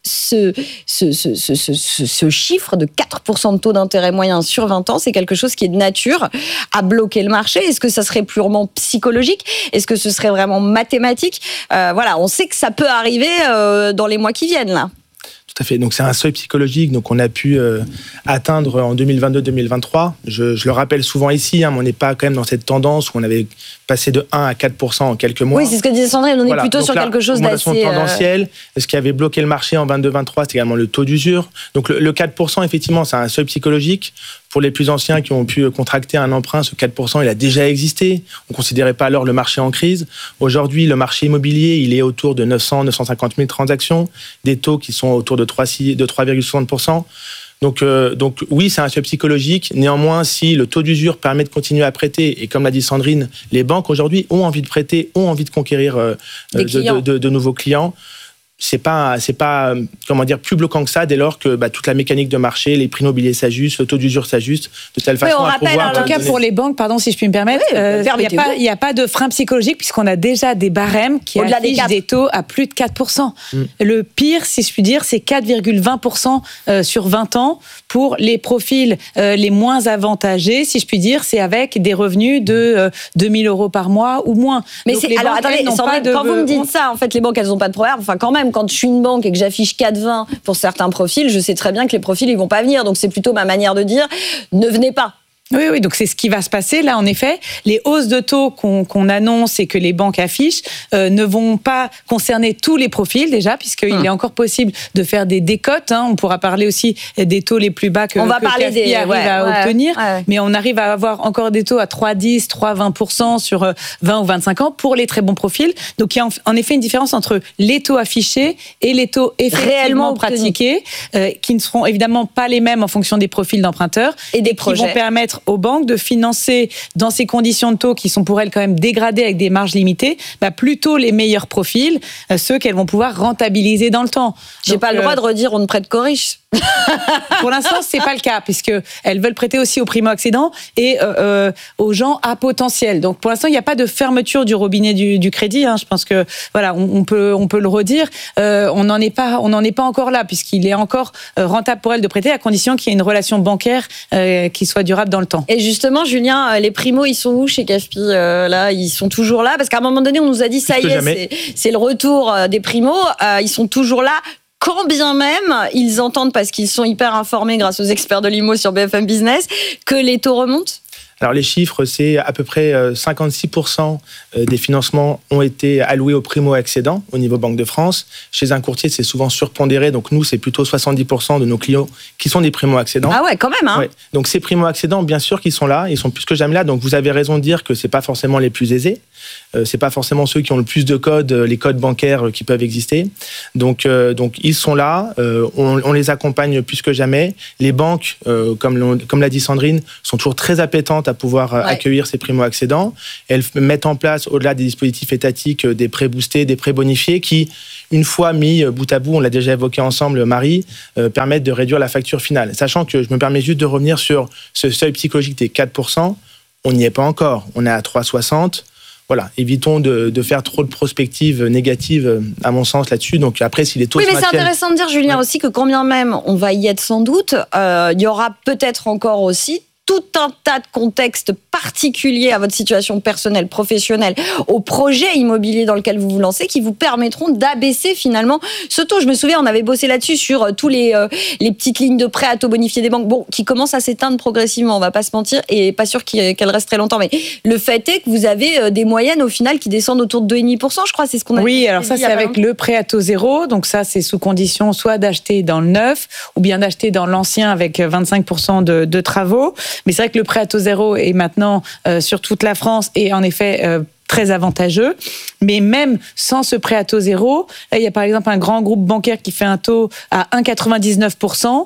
ce chiffre de 4% de taux d'intérêt moyen sur 20 ans, c'est quelque chose qui est de nature à bloquer le marché? Est-ce que ça serait purement psychologique? Est-ce que ce serait vraiment mathématique? On sait que ça peut arriver dans les mois qui viennent, là. Tout à fait. Donc c'est un seuil psychologique donc on a pu atteindre en 2022-2023. Je le rappelle souvent ici, mais on n'est pas quand même dans cette tendance où on avait passé de 1 à 4% en quelques mois. Oui, c'est ce que disait Sandrine, on est plutôt donc sur quelque chose d'assez tendancielle. Ce qui avait bloqué le marché en 22-23, c'est également le taux d'usure. Donc le 4%, effectivement, c'est un seuil psychologique. Pour les plus anciens qui ont pu contracter un emprunt, ce 4%, il a déjà existé. On ne considérait pas alors le marché en crise. Aujourd'hui, le marché immobilier, il est autour de 950 000 transactions, des taux qui sont autour de 3,60%. Donc oui, c'est un seuil psychologique. Néanmoins, si le taux d'usure permet de continuer à prêter, et comme l'a dit Sandrine, les banques aujourd'hui ont envie de prêter, ont envie de conquérir de nouveaux clients. C'est pas plus bloquant que ça dès lors que toute la mécanique de marché, les prix immobiliers s'ajustent, le taux d'usure s'ajuste de telle façon à pouvoir. En tout cas, pour les banques, si je puis me permettre, il n'y a pas de frein psychologique puisqu'on a déjà des barèmes qui affichent des taux à plus de 4%. Le pire, si je puis dire, c'est 4,20% sur 20 ans pour les profils les moins avantagés, si je puis dire, c'est avec des revenus de 2 000 € par mois ou moins. Mais attendez, quand vous me dites ça, en fait, les banques, elles n'ont pas de problème. Enfin, quand même, quand je suis une banque et que j'affiche 4,20 pour certains profils, je sais très bien que les profils, ils vont pas venir. Donc, c'est plutôt ma manière de dire, ne venez pas. Oui, donc c'est ce qui va se passer là. En effet, les hausses de taux qu'on annonce et que les banques affichent ne vont pas concerner tous les profils déjà, puisqu'il est encore possible de faire des décotes. On pourra parler aussi des taux les plus bas que CAFI arrive à obtenir, mais on arrive à avoir encore des taux à 3,10, 3,20% sur 20 ou 25 ans pour les très bons profils. Donc il y a en effet une différence entre les taux affichés et les taux effectivement pratiqués, qui ne seront évidemment pas les mêmes en fonction des profils d'emprunteurs et des projets qui vont permettre aux banques de financer dans ces conditions de taux qui sont pour elles quand même dégradées avec des marges limitées, plutôt les meilleurs profils, ceux qu'elles vont pouvoir rentabiliser dans le temps. J'ai pas le droit de redire on ne prête qu'aux riches. Pour l'instant, c'est pas le cas, puisque elles veulent prêter aussi aux primo-accédants et aux gens à potentiel. Donc, pour l'instant, il n'y a pas de fermeture du robinet du crédit. Je pense que voilà, on peut le redire. On n'en est pas encore là, puisqu'il est encore rentable pour elles de prêter à condition qu'il y ait une relation bancaire qui soit durable dans le temps. Et justement, Julien, les primos, ils sont où chez CAFI là, ils sont toujours là, parce qu'à un moment donné, on nous a dit ça y est, c'est le retour des primos. Ils sont toujours là. Quand bien même, ils entendent, parce qu'ils sont hyper informés grâce aux experts de l'IMO sur BFM Business, que les taux remontent. Alors les chiffres, c'est à peu près 56% des financements ont été alloués aux primo-accédants au niveau Banque de France. Chez un courtier, c'est souvent surpondéré, donc nous, c'est plutôt 70% de nos clients qui sont des primo-accédants. Ah ouais, quand même, Ouais. Donc ces primo-accédants, bien sûr qu'ils sont là, ils sont plus que jamais là, donc vous avez raison de dire que c'est pas forcément les plus aisés. C'est pas forcément ceux qui ont le plus de codes, les codes bancaires qui peuvent exister. Donc ils sont là, on les accompagne plus que jamais. Les banques, comme l'a dit Sandrine, sont toujours très appétentes à pouvoir accueillir ces primo-accédants. Elles mettent en place, au-delà des dispositifs étatiques, des prêts boostés, des prêts bonifiés qui, une fois mis bout à bout, on l'a déjà évoqué ensemble, Marie, permettent de réduire la facture finale. Sachant que je me permets juste de revenir sur ce seuil psychologique des 4%, on n'y est pas encore. On est à 3,60%. Voilà, évitons de faire trop de prospectives négatives, à mon sens, là-dessus. Donc après, si les taux se maintiennent... Oui, mais c'est intéressant de dire, Julien, aussi que quand bien même on va y être sans doute, il y aura peut-être encore aussi tout un tas de contextes particuliers à votre situation personnelle, professionnelle, au projet immobilier dans lequel vous vous lancez, qui vous permettront d'abaisser finalement ce taux. Je me souviens, on avait bossé là-dessus sur tous les petites lignes de prêt à taux bonifié des banques, qui commencent à s'éteindre progressivement, on va pas se mentir, et pas sûr qu'elles restent très longtemps. Mais le fait est que vous avez des moyennes au final qui descendent autour de 2,5%, je crois, c'est ce qu'on a dit. Oui, alors ça, c'est avec le prêt à taux zéro, donc ça, c'est sous condition soit d'acheter dans le neuf, ou bien d'acheter dans l'ancien avec 25% de travaux. Mais c'est vrai que le prêt à taux zéro est maintenant sur toute la France et en effet très avantageux. Mais même sans ce prêt à taux zéro, là, il y a par exemple un grand groupe bancaire qui fait un taux à 1,99%.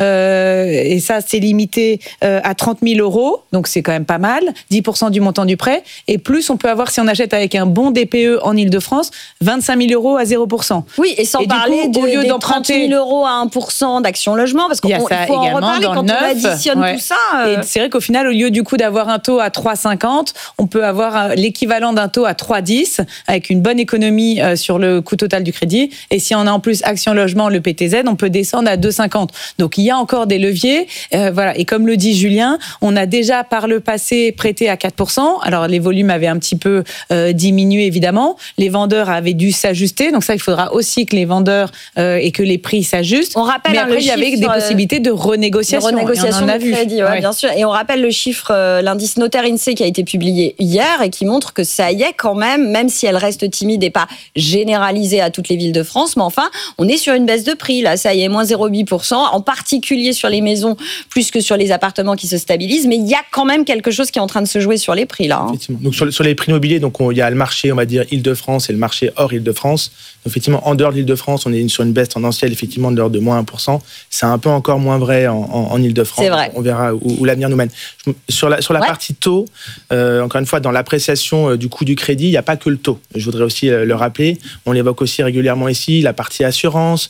Et ça, c'est limité à 30 000 euros. Donc, c'est quand même pas mal. 10% du montant du prêt. Et plus, on peut avoir, si on achète avec un bon DPE en Ile-de-France, 25 000 euros à 0%. Oui, et sans parler des 30 000 euros à 1% d'Action Logement, parce qu'il faut en reparler quand on additionne tout ça. Et c'est vrai qu'au final, au lieu du coup d'avoir un taux à 3,50, on peut avoir l'équivalent d'un taux à 3,10 avec une bonne économie sur le coût total du crédit. Et si on a en plus Action Logement, le PTZ, on peut descendre à 2,50. Donc, il y a encore des leviers. Voilà. Et comme le dit Julien, on a déjà par le passé prêté à 4%. Alors, les volumes avaient un petit peu diminué, évidemment. Les vendeurs avaient dû s'ajuster. Donc, ça, il faudra aussi que les vendeurs et que les prix s'ajustent. On rappelle, mais après, il y avait des possibilités de renégociation. De renégociation de crédit, bien sûr. Et on rappelle le chiffre, l'indice notaire INSEE qui a été publié hier et qui montre que ça y est quand même si elle reste timide et pas généralisée à toutes les villes de France, mais enfin, on est sur une baisse de prix, là, ça y est, moins 0,8%, en particulier sur les maisons, plus que sur les appartements qui se stabilisent, mais il y a quand même quelque chose qui est en train de se jouer sur les prix, là. Effectivement. Donc, sur les prix immobiliers, donc, il y a le marché, on va dire, Île-de-France et le marché hors Île-de-France. Donc, effectivement, en dehors de l'Île-de-France, on est sur une baisse tendancielle, effectivement, de l'ordre de moins 1%. C'est un peu encore moins vrai en Île-de-France. C'est vrai. On verra où l'avenir nous mène. Sur la partie taux, encore une fois, dans l'appréciation du coût du crédit, il n'y a pas que le taux. Je voudrais aussi le rappeler. On l'évoque aussi régulièrement ici, la partie assurance,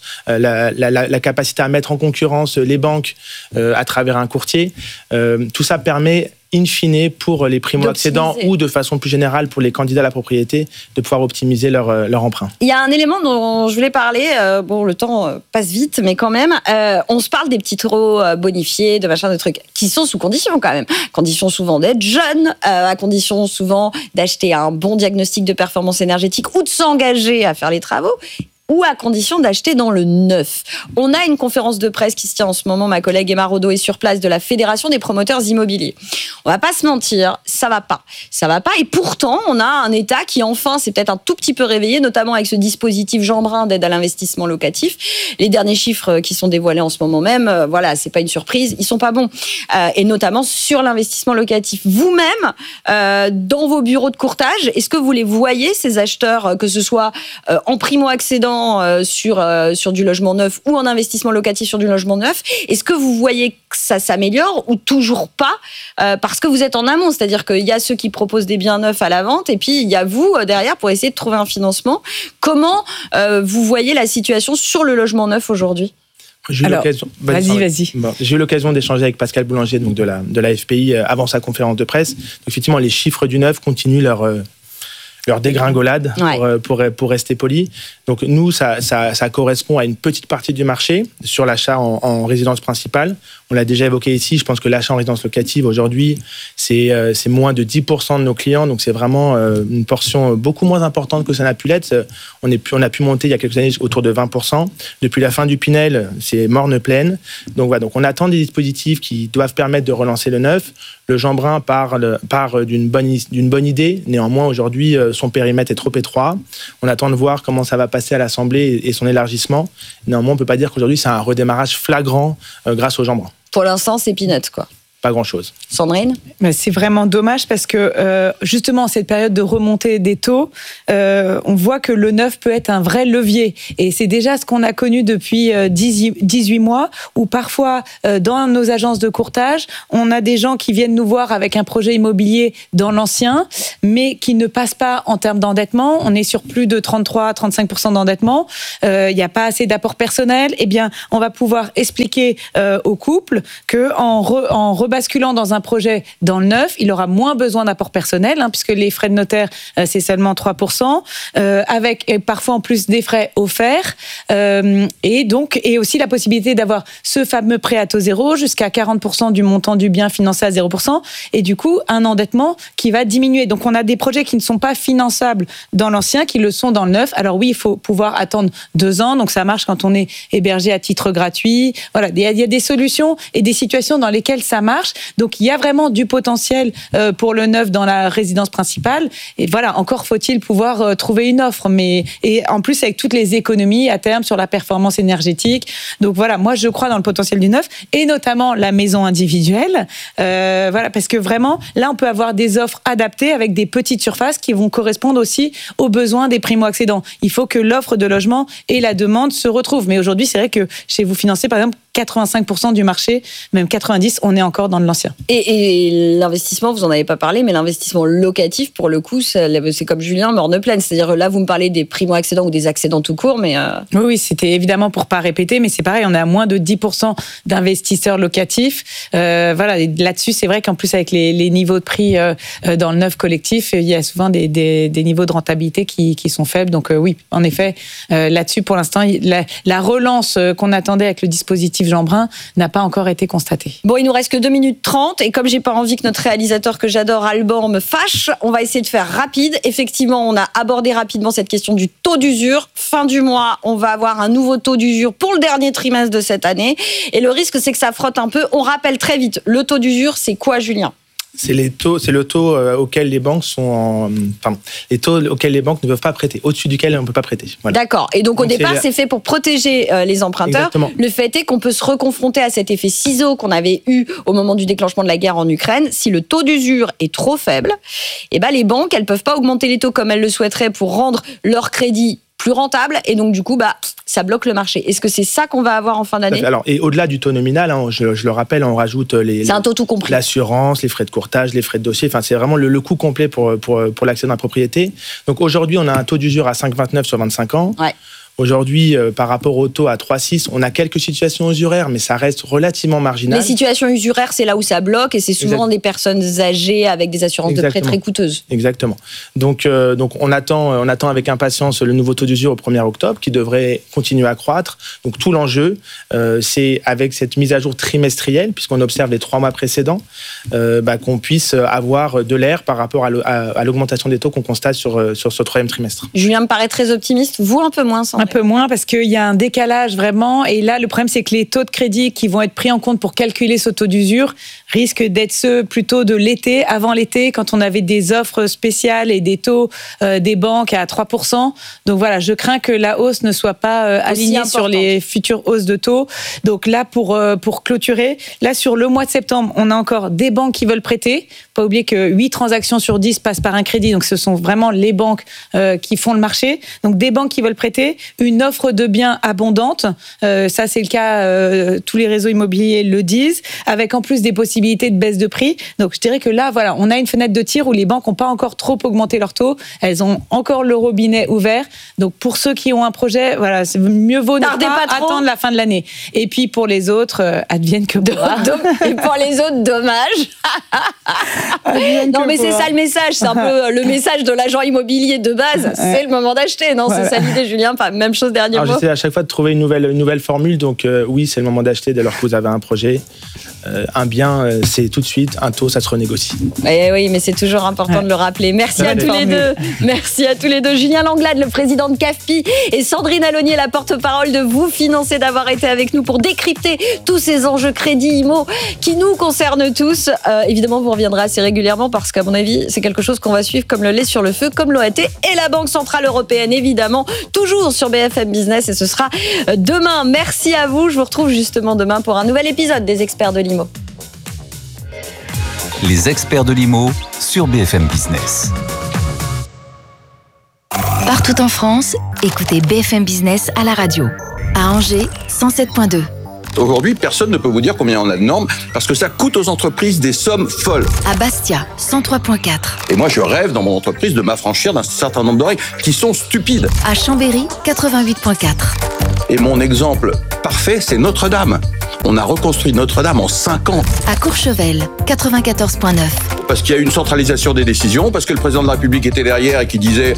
la capacité à mettre en concurrence les banques à travers un courtier. Tout ça permet, in fine, pour les primo-accédants ou de façon plus générale pour les candidats à la propriété, de pouvoir optimiser leur emprunt. Il y a un élément dont je voulais parler. Le temps passe vite, mais quand même, on se parle des petits taux bonifiés, de machin, de trucs, qui sont sous condition quand même. Condition souvent d'être jeune, à condition souvent d'acheter un bon diagnostic de performance énergétique ou de s'engager à faire les travaux. ou à condition d'acheter dans le neuf. On a une conférence de presse qui se tient en ce moment, ma collègue Emma Rodeau est sur place, de la Fédération des promoteurs immobiliers. On va pas se mentir, ça va pas. Ça va pas, et pourtant, on a un État qui enfin s'est peut-être un tout petit peu réveillé, notamment avec ce dispositif Jeanbrun d'aide à l'investissement locatif. Les derniers chiffres qui sont dévoilés en ce moment même, voilà, c'est pas une surprise, ils sont pas bons. Et notamment sur l'investissement locatif. Vous-même, dans vos bureaux de courtage, est-ce que vous les voyez, ces acheteurs, que ce soit en primo-accédant sur du logement neuf ou en investissement locatif sur du logement neuf, est-ce que vous voyez que ça s'améliore ou toujours pas, parce que vous êtes en amont, c'est-à-dire qu'il y a ceux qui proposent des biens neufs à la vente et puis il y a vous derrière pour essayer de trouver un financement. Comment vous voyez la situation sur le logement neuf aujourd'hui ? J'ai eu l'occasion d'échanger avec Pascal Boulanger, donc de la FPI, avant sa conférence de presse. Donc, effectivement, les chiffres du neuf continuent leur dégringolade, pour rester poli. Donc nous, ça correspond à une petite partie du marché sur l'achat en résidence principale. On l'a déjà évoqué ici, je pense que l'achat en résidence locative aujourd'hui, c'est moins de 10% de nos clients, donc c'est vraiment une portion beaucoup moins importante que ça n'a pu l'être. On a pu monter il y a quelques années autour de 20%. Depuis la fin du Pinel, c'est morne pleine. Donc voilà, donc on attend des dispositifs qui doivent permettre de relancer le neuf. Le Jeanbrun part d'une bonne idée. Néanmoins, aujourd'hui, son périmètre est trop étroit. On attend de voir comment ça va passer à l'Assemblée et son élargissement. Néanmoins, on ne peut pas dire qu'aujourd'hui, c'est un redémarrage flagrant grâce au Jeanbrun. Pour l'instant, c'est peanuts, quoi. Pas grand-chose. Sandrine ? C'est vraiment dommage parce que justement, cette période de remontée des taux, on voit que le neuf peut être un vrai levier. Et c'est déjà ce qu'on a connu depuis 18 mois, où parfois, dans nos agences de courtage, on a des gens qui viennent nous voir avec un projet immobilier dans l'ancien, mais qui ne passent pas en termes d'endettement. On est sur plus de 33-35% d'endettement. Il n'y a pas assez d'apport personnel. Eh bien, on va pouvoir expliquer au couple qu'en basculant dans un projet dans le neuf, il aura moins besoin d'apport personnel, puisque les frais de notaire, c'est seulement 3%, avec parfois en plus des frais offerts, et aussi la possibilité d'avoir ce fameux prêt à taux zéro jusqu'à 40% du montant du bien financé à 0%, et du coup, un endettement qui va diminuer. Donc, on a des projets qui ne sont pas finançables dans l'ancien, qui le sont dans le neuf. Alors oui, il faut pouvoir attendre 2 ans, donc ça marche quand on est hébergé à titre gratuit. Voilà, il y a des solutions et des situations dans lesquelles ça marche. Donc, il y a vraiment du potentiel pour le neuf dans la résidence principale. Et voilà, encore faut-il pouvoir trouver une offre. Et en plus, avec toutes les économies à terme sur la performance énergétique. Donc voilà, moi, je crois dans le potentiel du neuf et notamment la maison individuelle. Voilà, parce que vraiment, là, on peut avoir des offres adaptées avec des petites surfaces qui vont correspondre aussi aux besoins des primo-accédants. Il faut que l'offre de logement et la demande se retrouvent. Mais aujourd'hui, c'est vrai que chez vous financez, par exemple, 85% du marché, même 90%, on est encore dans de l'ancien. Et l'investissement, vous n'en avez pas parlé, mais l'investissement locatif, pour le coup, c'est comme Julien, morne pleine. C'est-à-dire, là, vous me parlez des primo-accédants ou des accédants tout court, mais... Oui, c'était évidemment pour pas répéter, mais c'est pareil, on est à moins de 10% d'investisseurs locatifs. Voilà, et là-dessus, c'est vrai qu'en plus, avec les niveaux de prix dans le neuf collectif, il y a souvent des niveaux de rentabilité qui sont faibles. Donc oui, en effet, là-dessus, pour l'instant, la relance qu'on attendait avec le dispositif Jeanbrun n'a pas encore été constatée. Bon, il nous reste que 2 minutes 30 et comme j'ai pas envie que notre réalisateur que j'adore, Alban, me fâche, on va essayer de faire rapide. Effectivement, on a abordé rapidement cette question du taux d'usure. Fin du mois, on va avoir un nouveau taux d'usure pour le dernier trimestre de cette année et le risque, c'est que ça frotte un peu. On rappelle très vite, le taux d'usure, c'est quoi, Julien ? C'est le taux auquel les banques les taux auxquels les banques ne peuvent pas prêter, au-dessus duquel on ne peut pas prêter. Voilà. D'accord. Et donc au départ, c'est fait pour protéger les emprunteurs. Exactement. Le fait est qu'on peut se reconfronter à cet effet ciseau qu'on avait eu au moment du déclenchement de la guerre en Ukraine. Si le taux d'usure est trop faible, les banques, elles peuvent pas augmenter les taux comme elles le souhaiteraient pour rendre leur crédit plus rentable et donc du coup ça bloque le marché. Est-ce que c'est ça qu'on va avoir en fin d'année ? Alors, et au-delà du taux nominal, je le rappelle, on rajoute c'est un taux tout compris. L'assurance, les frais de courtage, les frais de dossier, enfin c'est vraiment le coût complet pour l'accès dans la propriété. Donc aujourd'hui, on a un taux d'usure à 5,29 sur 25 ans. Ouais. Aujourd'hui, par rapport au taux à 3,6, on a quelques situations usuraires, mais ça reste relativement marginal. Les situations usuraires, c'est là où ça bloque et c'est souvent des personnes âgées avec des assurances de prêt très coûteuses. Exactement. Donc on attend avec impatience le nouveau taux d'usure au 1er octobre qui devrait continuer à croître. Donc tout l'enjeu, c'est avec cette mise à jour trimestrielle, puisqu'on observe les 3 mois précédents, qu'on puisse avoir de l'air par rapport à l'augmentation des taux qu'on constate sur ce 3e trimestre. Julien me paraît très optimiste, vous un peu moins, sans Un peu moins parce qu'il y a un décalage vraiment. Et là, le problème, c'est que les taux de crédit qui vont être pris en compte pour calculer ce taux d'usure risquent d'être ceux plutôt de l'été, avant l'été, quand on avait des offres spéciales et des taux des banques à 3%. Donc voilà, je crains que la hausse ne soit pas alignée sur les futures hausses de taux. Donc là, pour clôturer, là, sur le mois de septembre, on a encore des banques qui veulent prêter. Pas oublier que 8 transactions sur 10 passent par un crédit. Donc ce sont vraiment les banques qui font le marché. Donc des banques qui veulent prêter, une offre de biens abondante. Ça, c'est le cas, tous les réseaux immobiliers le disent, avec en plus des possibilités de baisse de prix. Donc je dirais que là, voilà, on a une fenêtre de tir où les banques n'ont pas encore trop augmenté leurs taux. Elles ont encore le robinet ouvert. Donc pour ceux qui ont un projet, voilà, c'est mieux vaut ne pas attendre la fin de l'année. Et puis pour les autres, advienne que pourra. Et pour les autres, dommage. Non, mais c'est ça le message. C'est un peu le message de l'agent immobilier de base. C'est le moment d'acheter. Non, c'est ça l'idée, Julien. Même chose, dernier mot. J'essaie à chaque fois de trouver une nouvelle formule. Donc oui, c'est le moment d'acheter dès lors que vous avez un projet. Un bien, c'est tout de suite. Un taux, ça se renégocie. Et oui, mais c'est toujours important de le rappeler. Merci à tous les deux. Merci à tous les deux. Julien Langlade, le président de CAFPI, et Sandrine Alonier, la porte-parole de Vous Financer, d'avoir été avec nous pour décrypter tous ces enjeux crédit IMO qui nous concernent tous. Évidemment, vous reviendrez assez régulièrement parce qu'à mon avis, c'est quelque chose qu'on va suivre comme le lait sur le feu, comme l'OAT et la Banque Centrale Européenne, évidemment, toujours sur BFM Business, et ce sera demain. Merci à vous. Je vous retrouve justement demain pour un nouvel épisode des Experts de l'IMO. Les Experts de l'IMO sur BFM Business. Partout en France, écoutez BFM Business à la radio. À Angers, 107.2. Aujourd'hui, personne ne peut vous dire combien on a de normes parce que ça coûte aux entreprises des sommes folles. À Bastia, 103.4. Et moi, je rêve dans mon entreprise de m'affranchir d'un certain nombre de règles qui sont stupides. À Chambéry, 88.4. Et mon exemple parfait, c'est Notre-Dame. On a reconstruit Notre-Dame en 5 ans. À Courchevel, 94.9. Parce qu'il y a eu une centralisation des décisions, parce que le président de la République était derrière et qui disait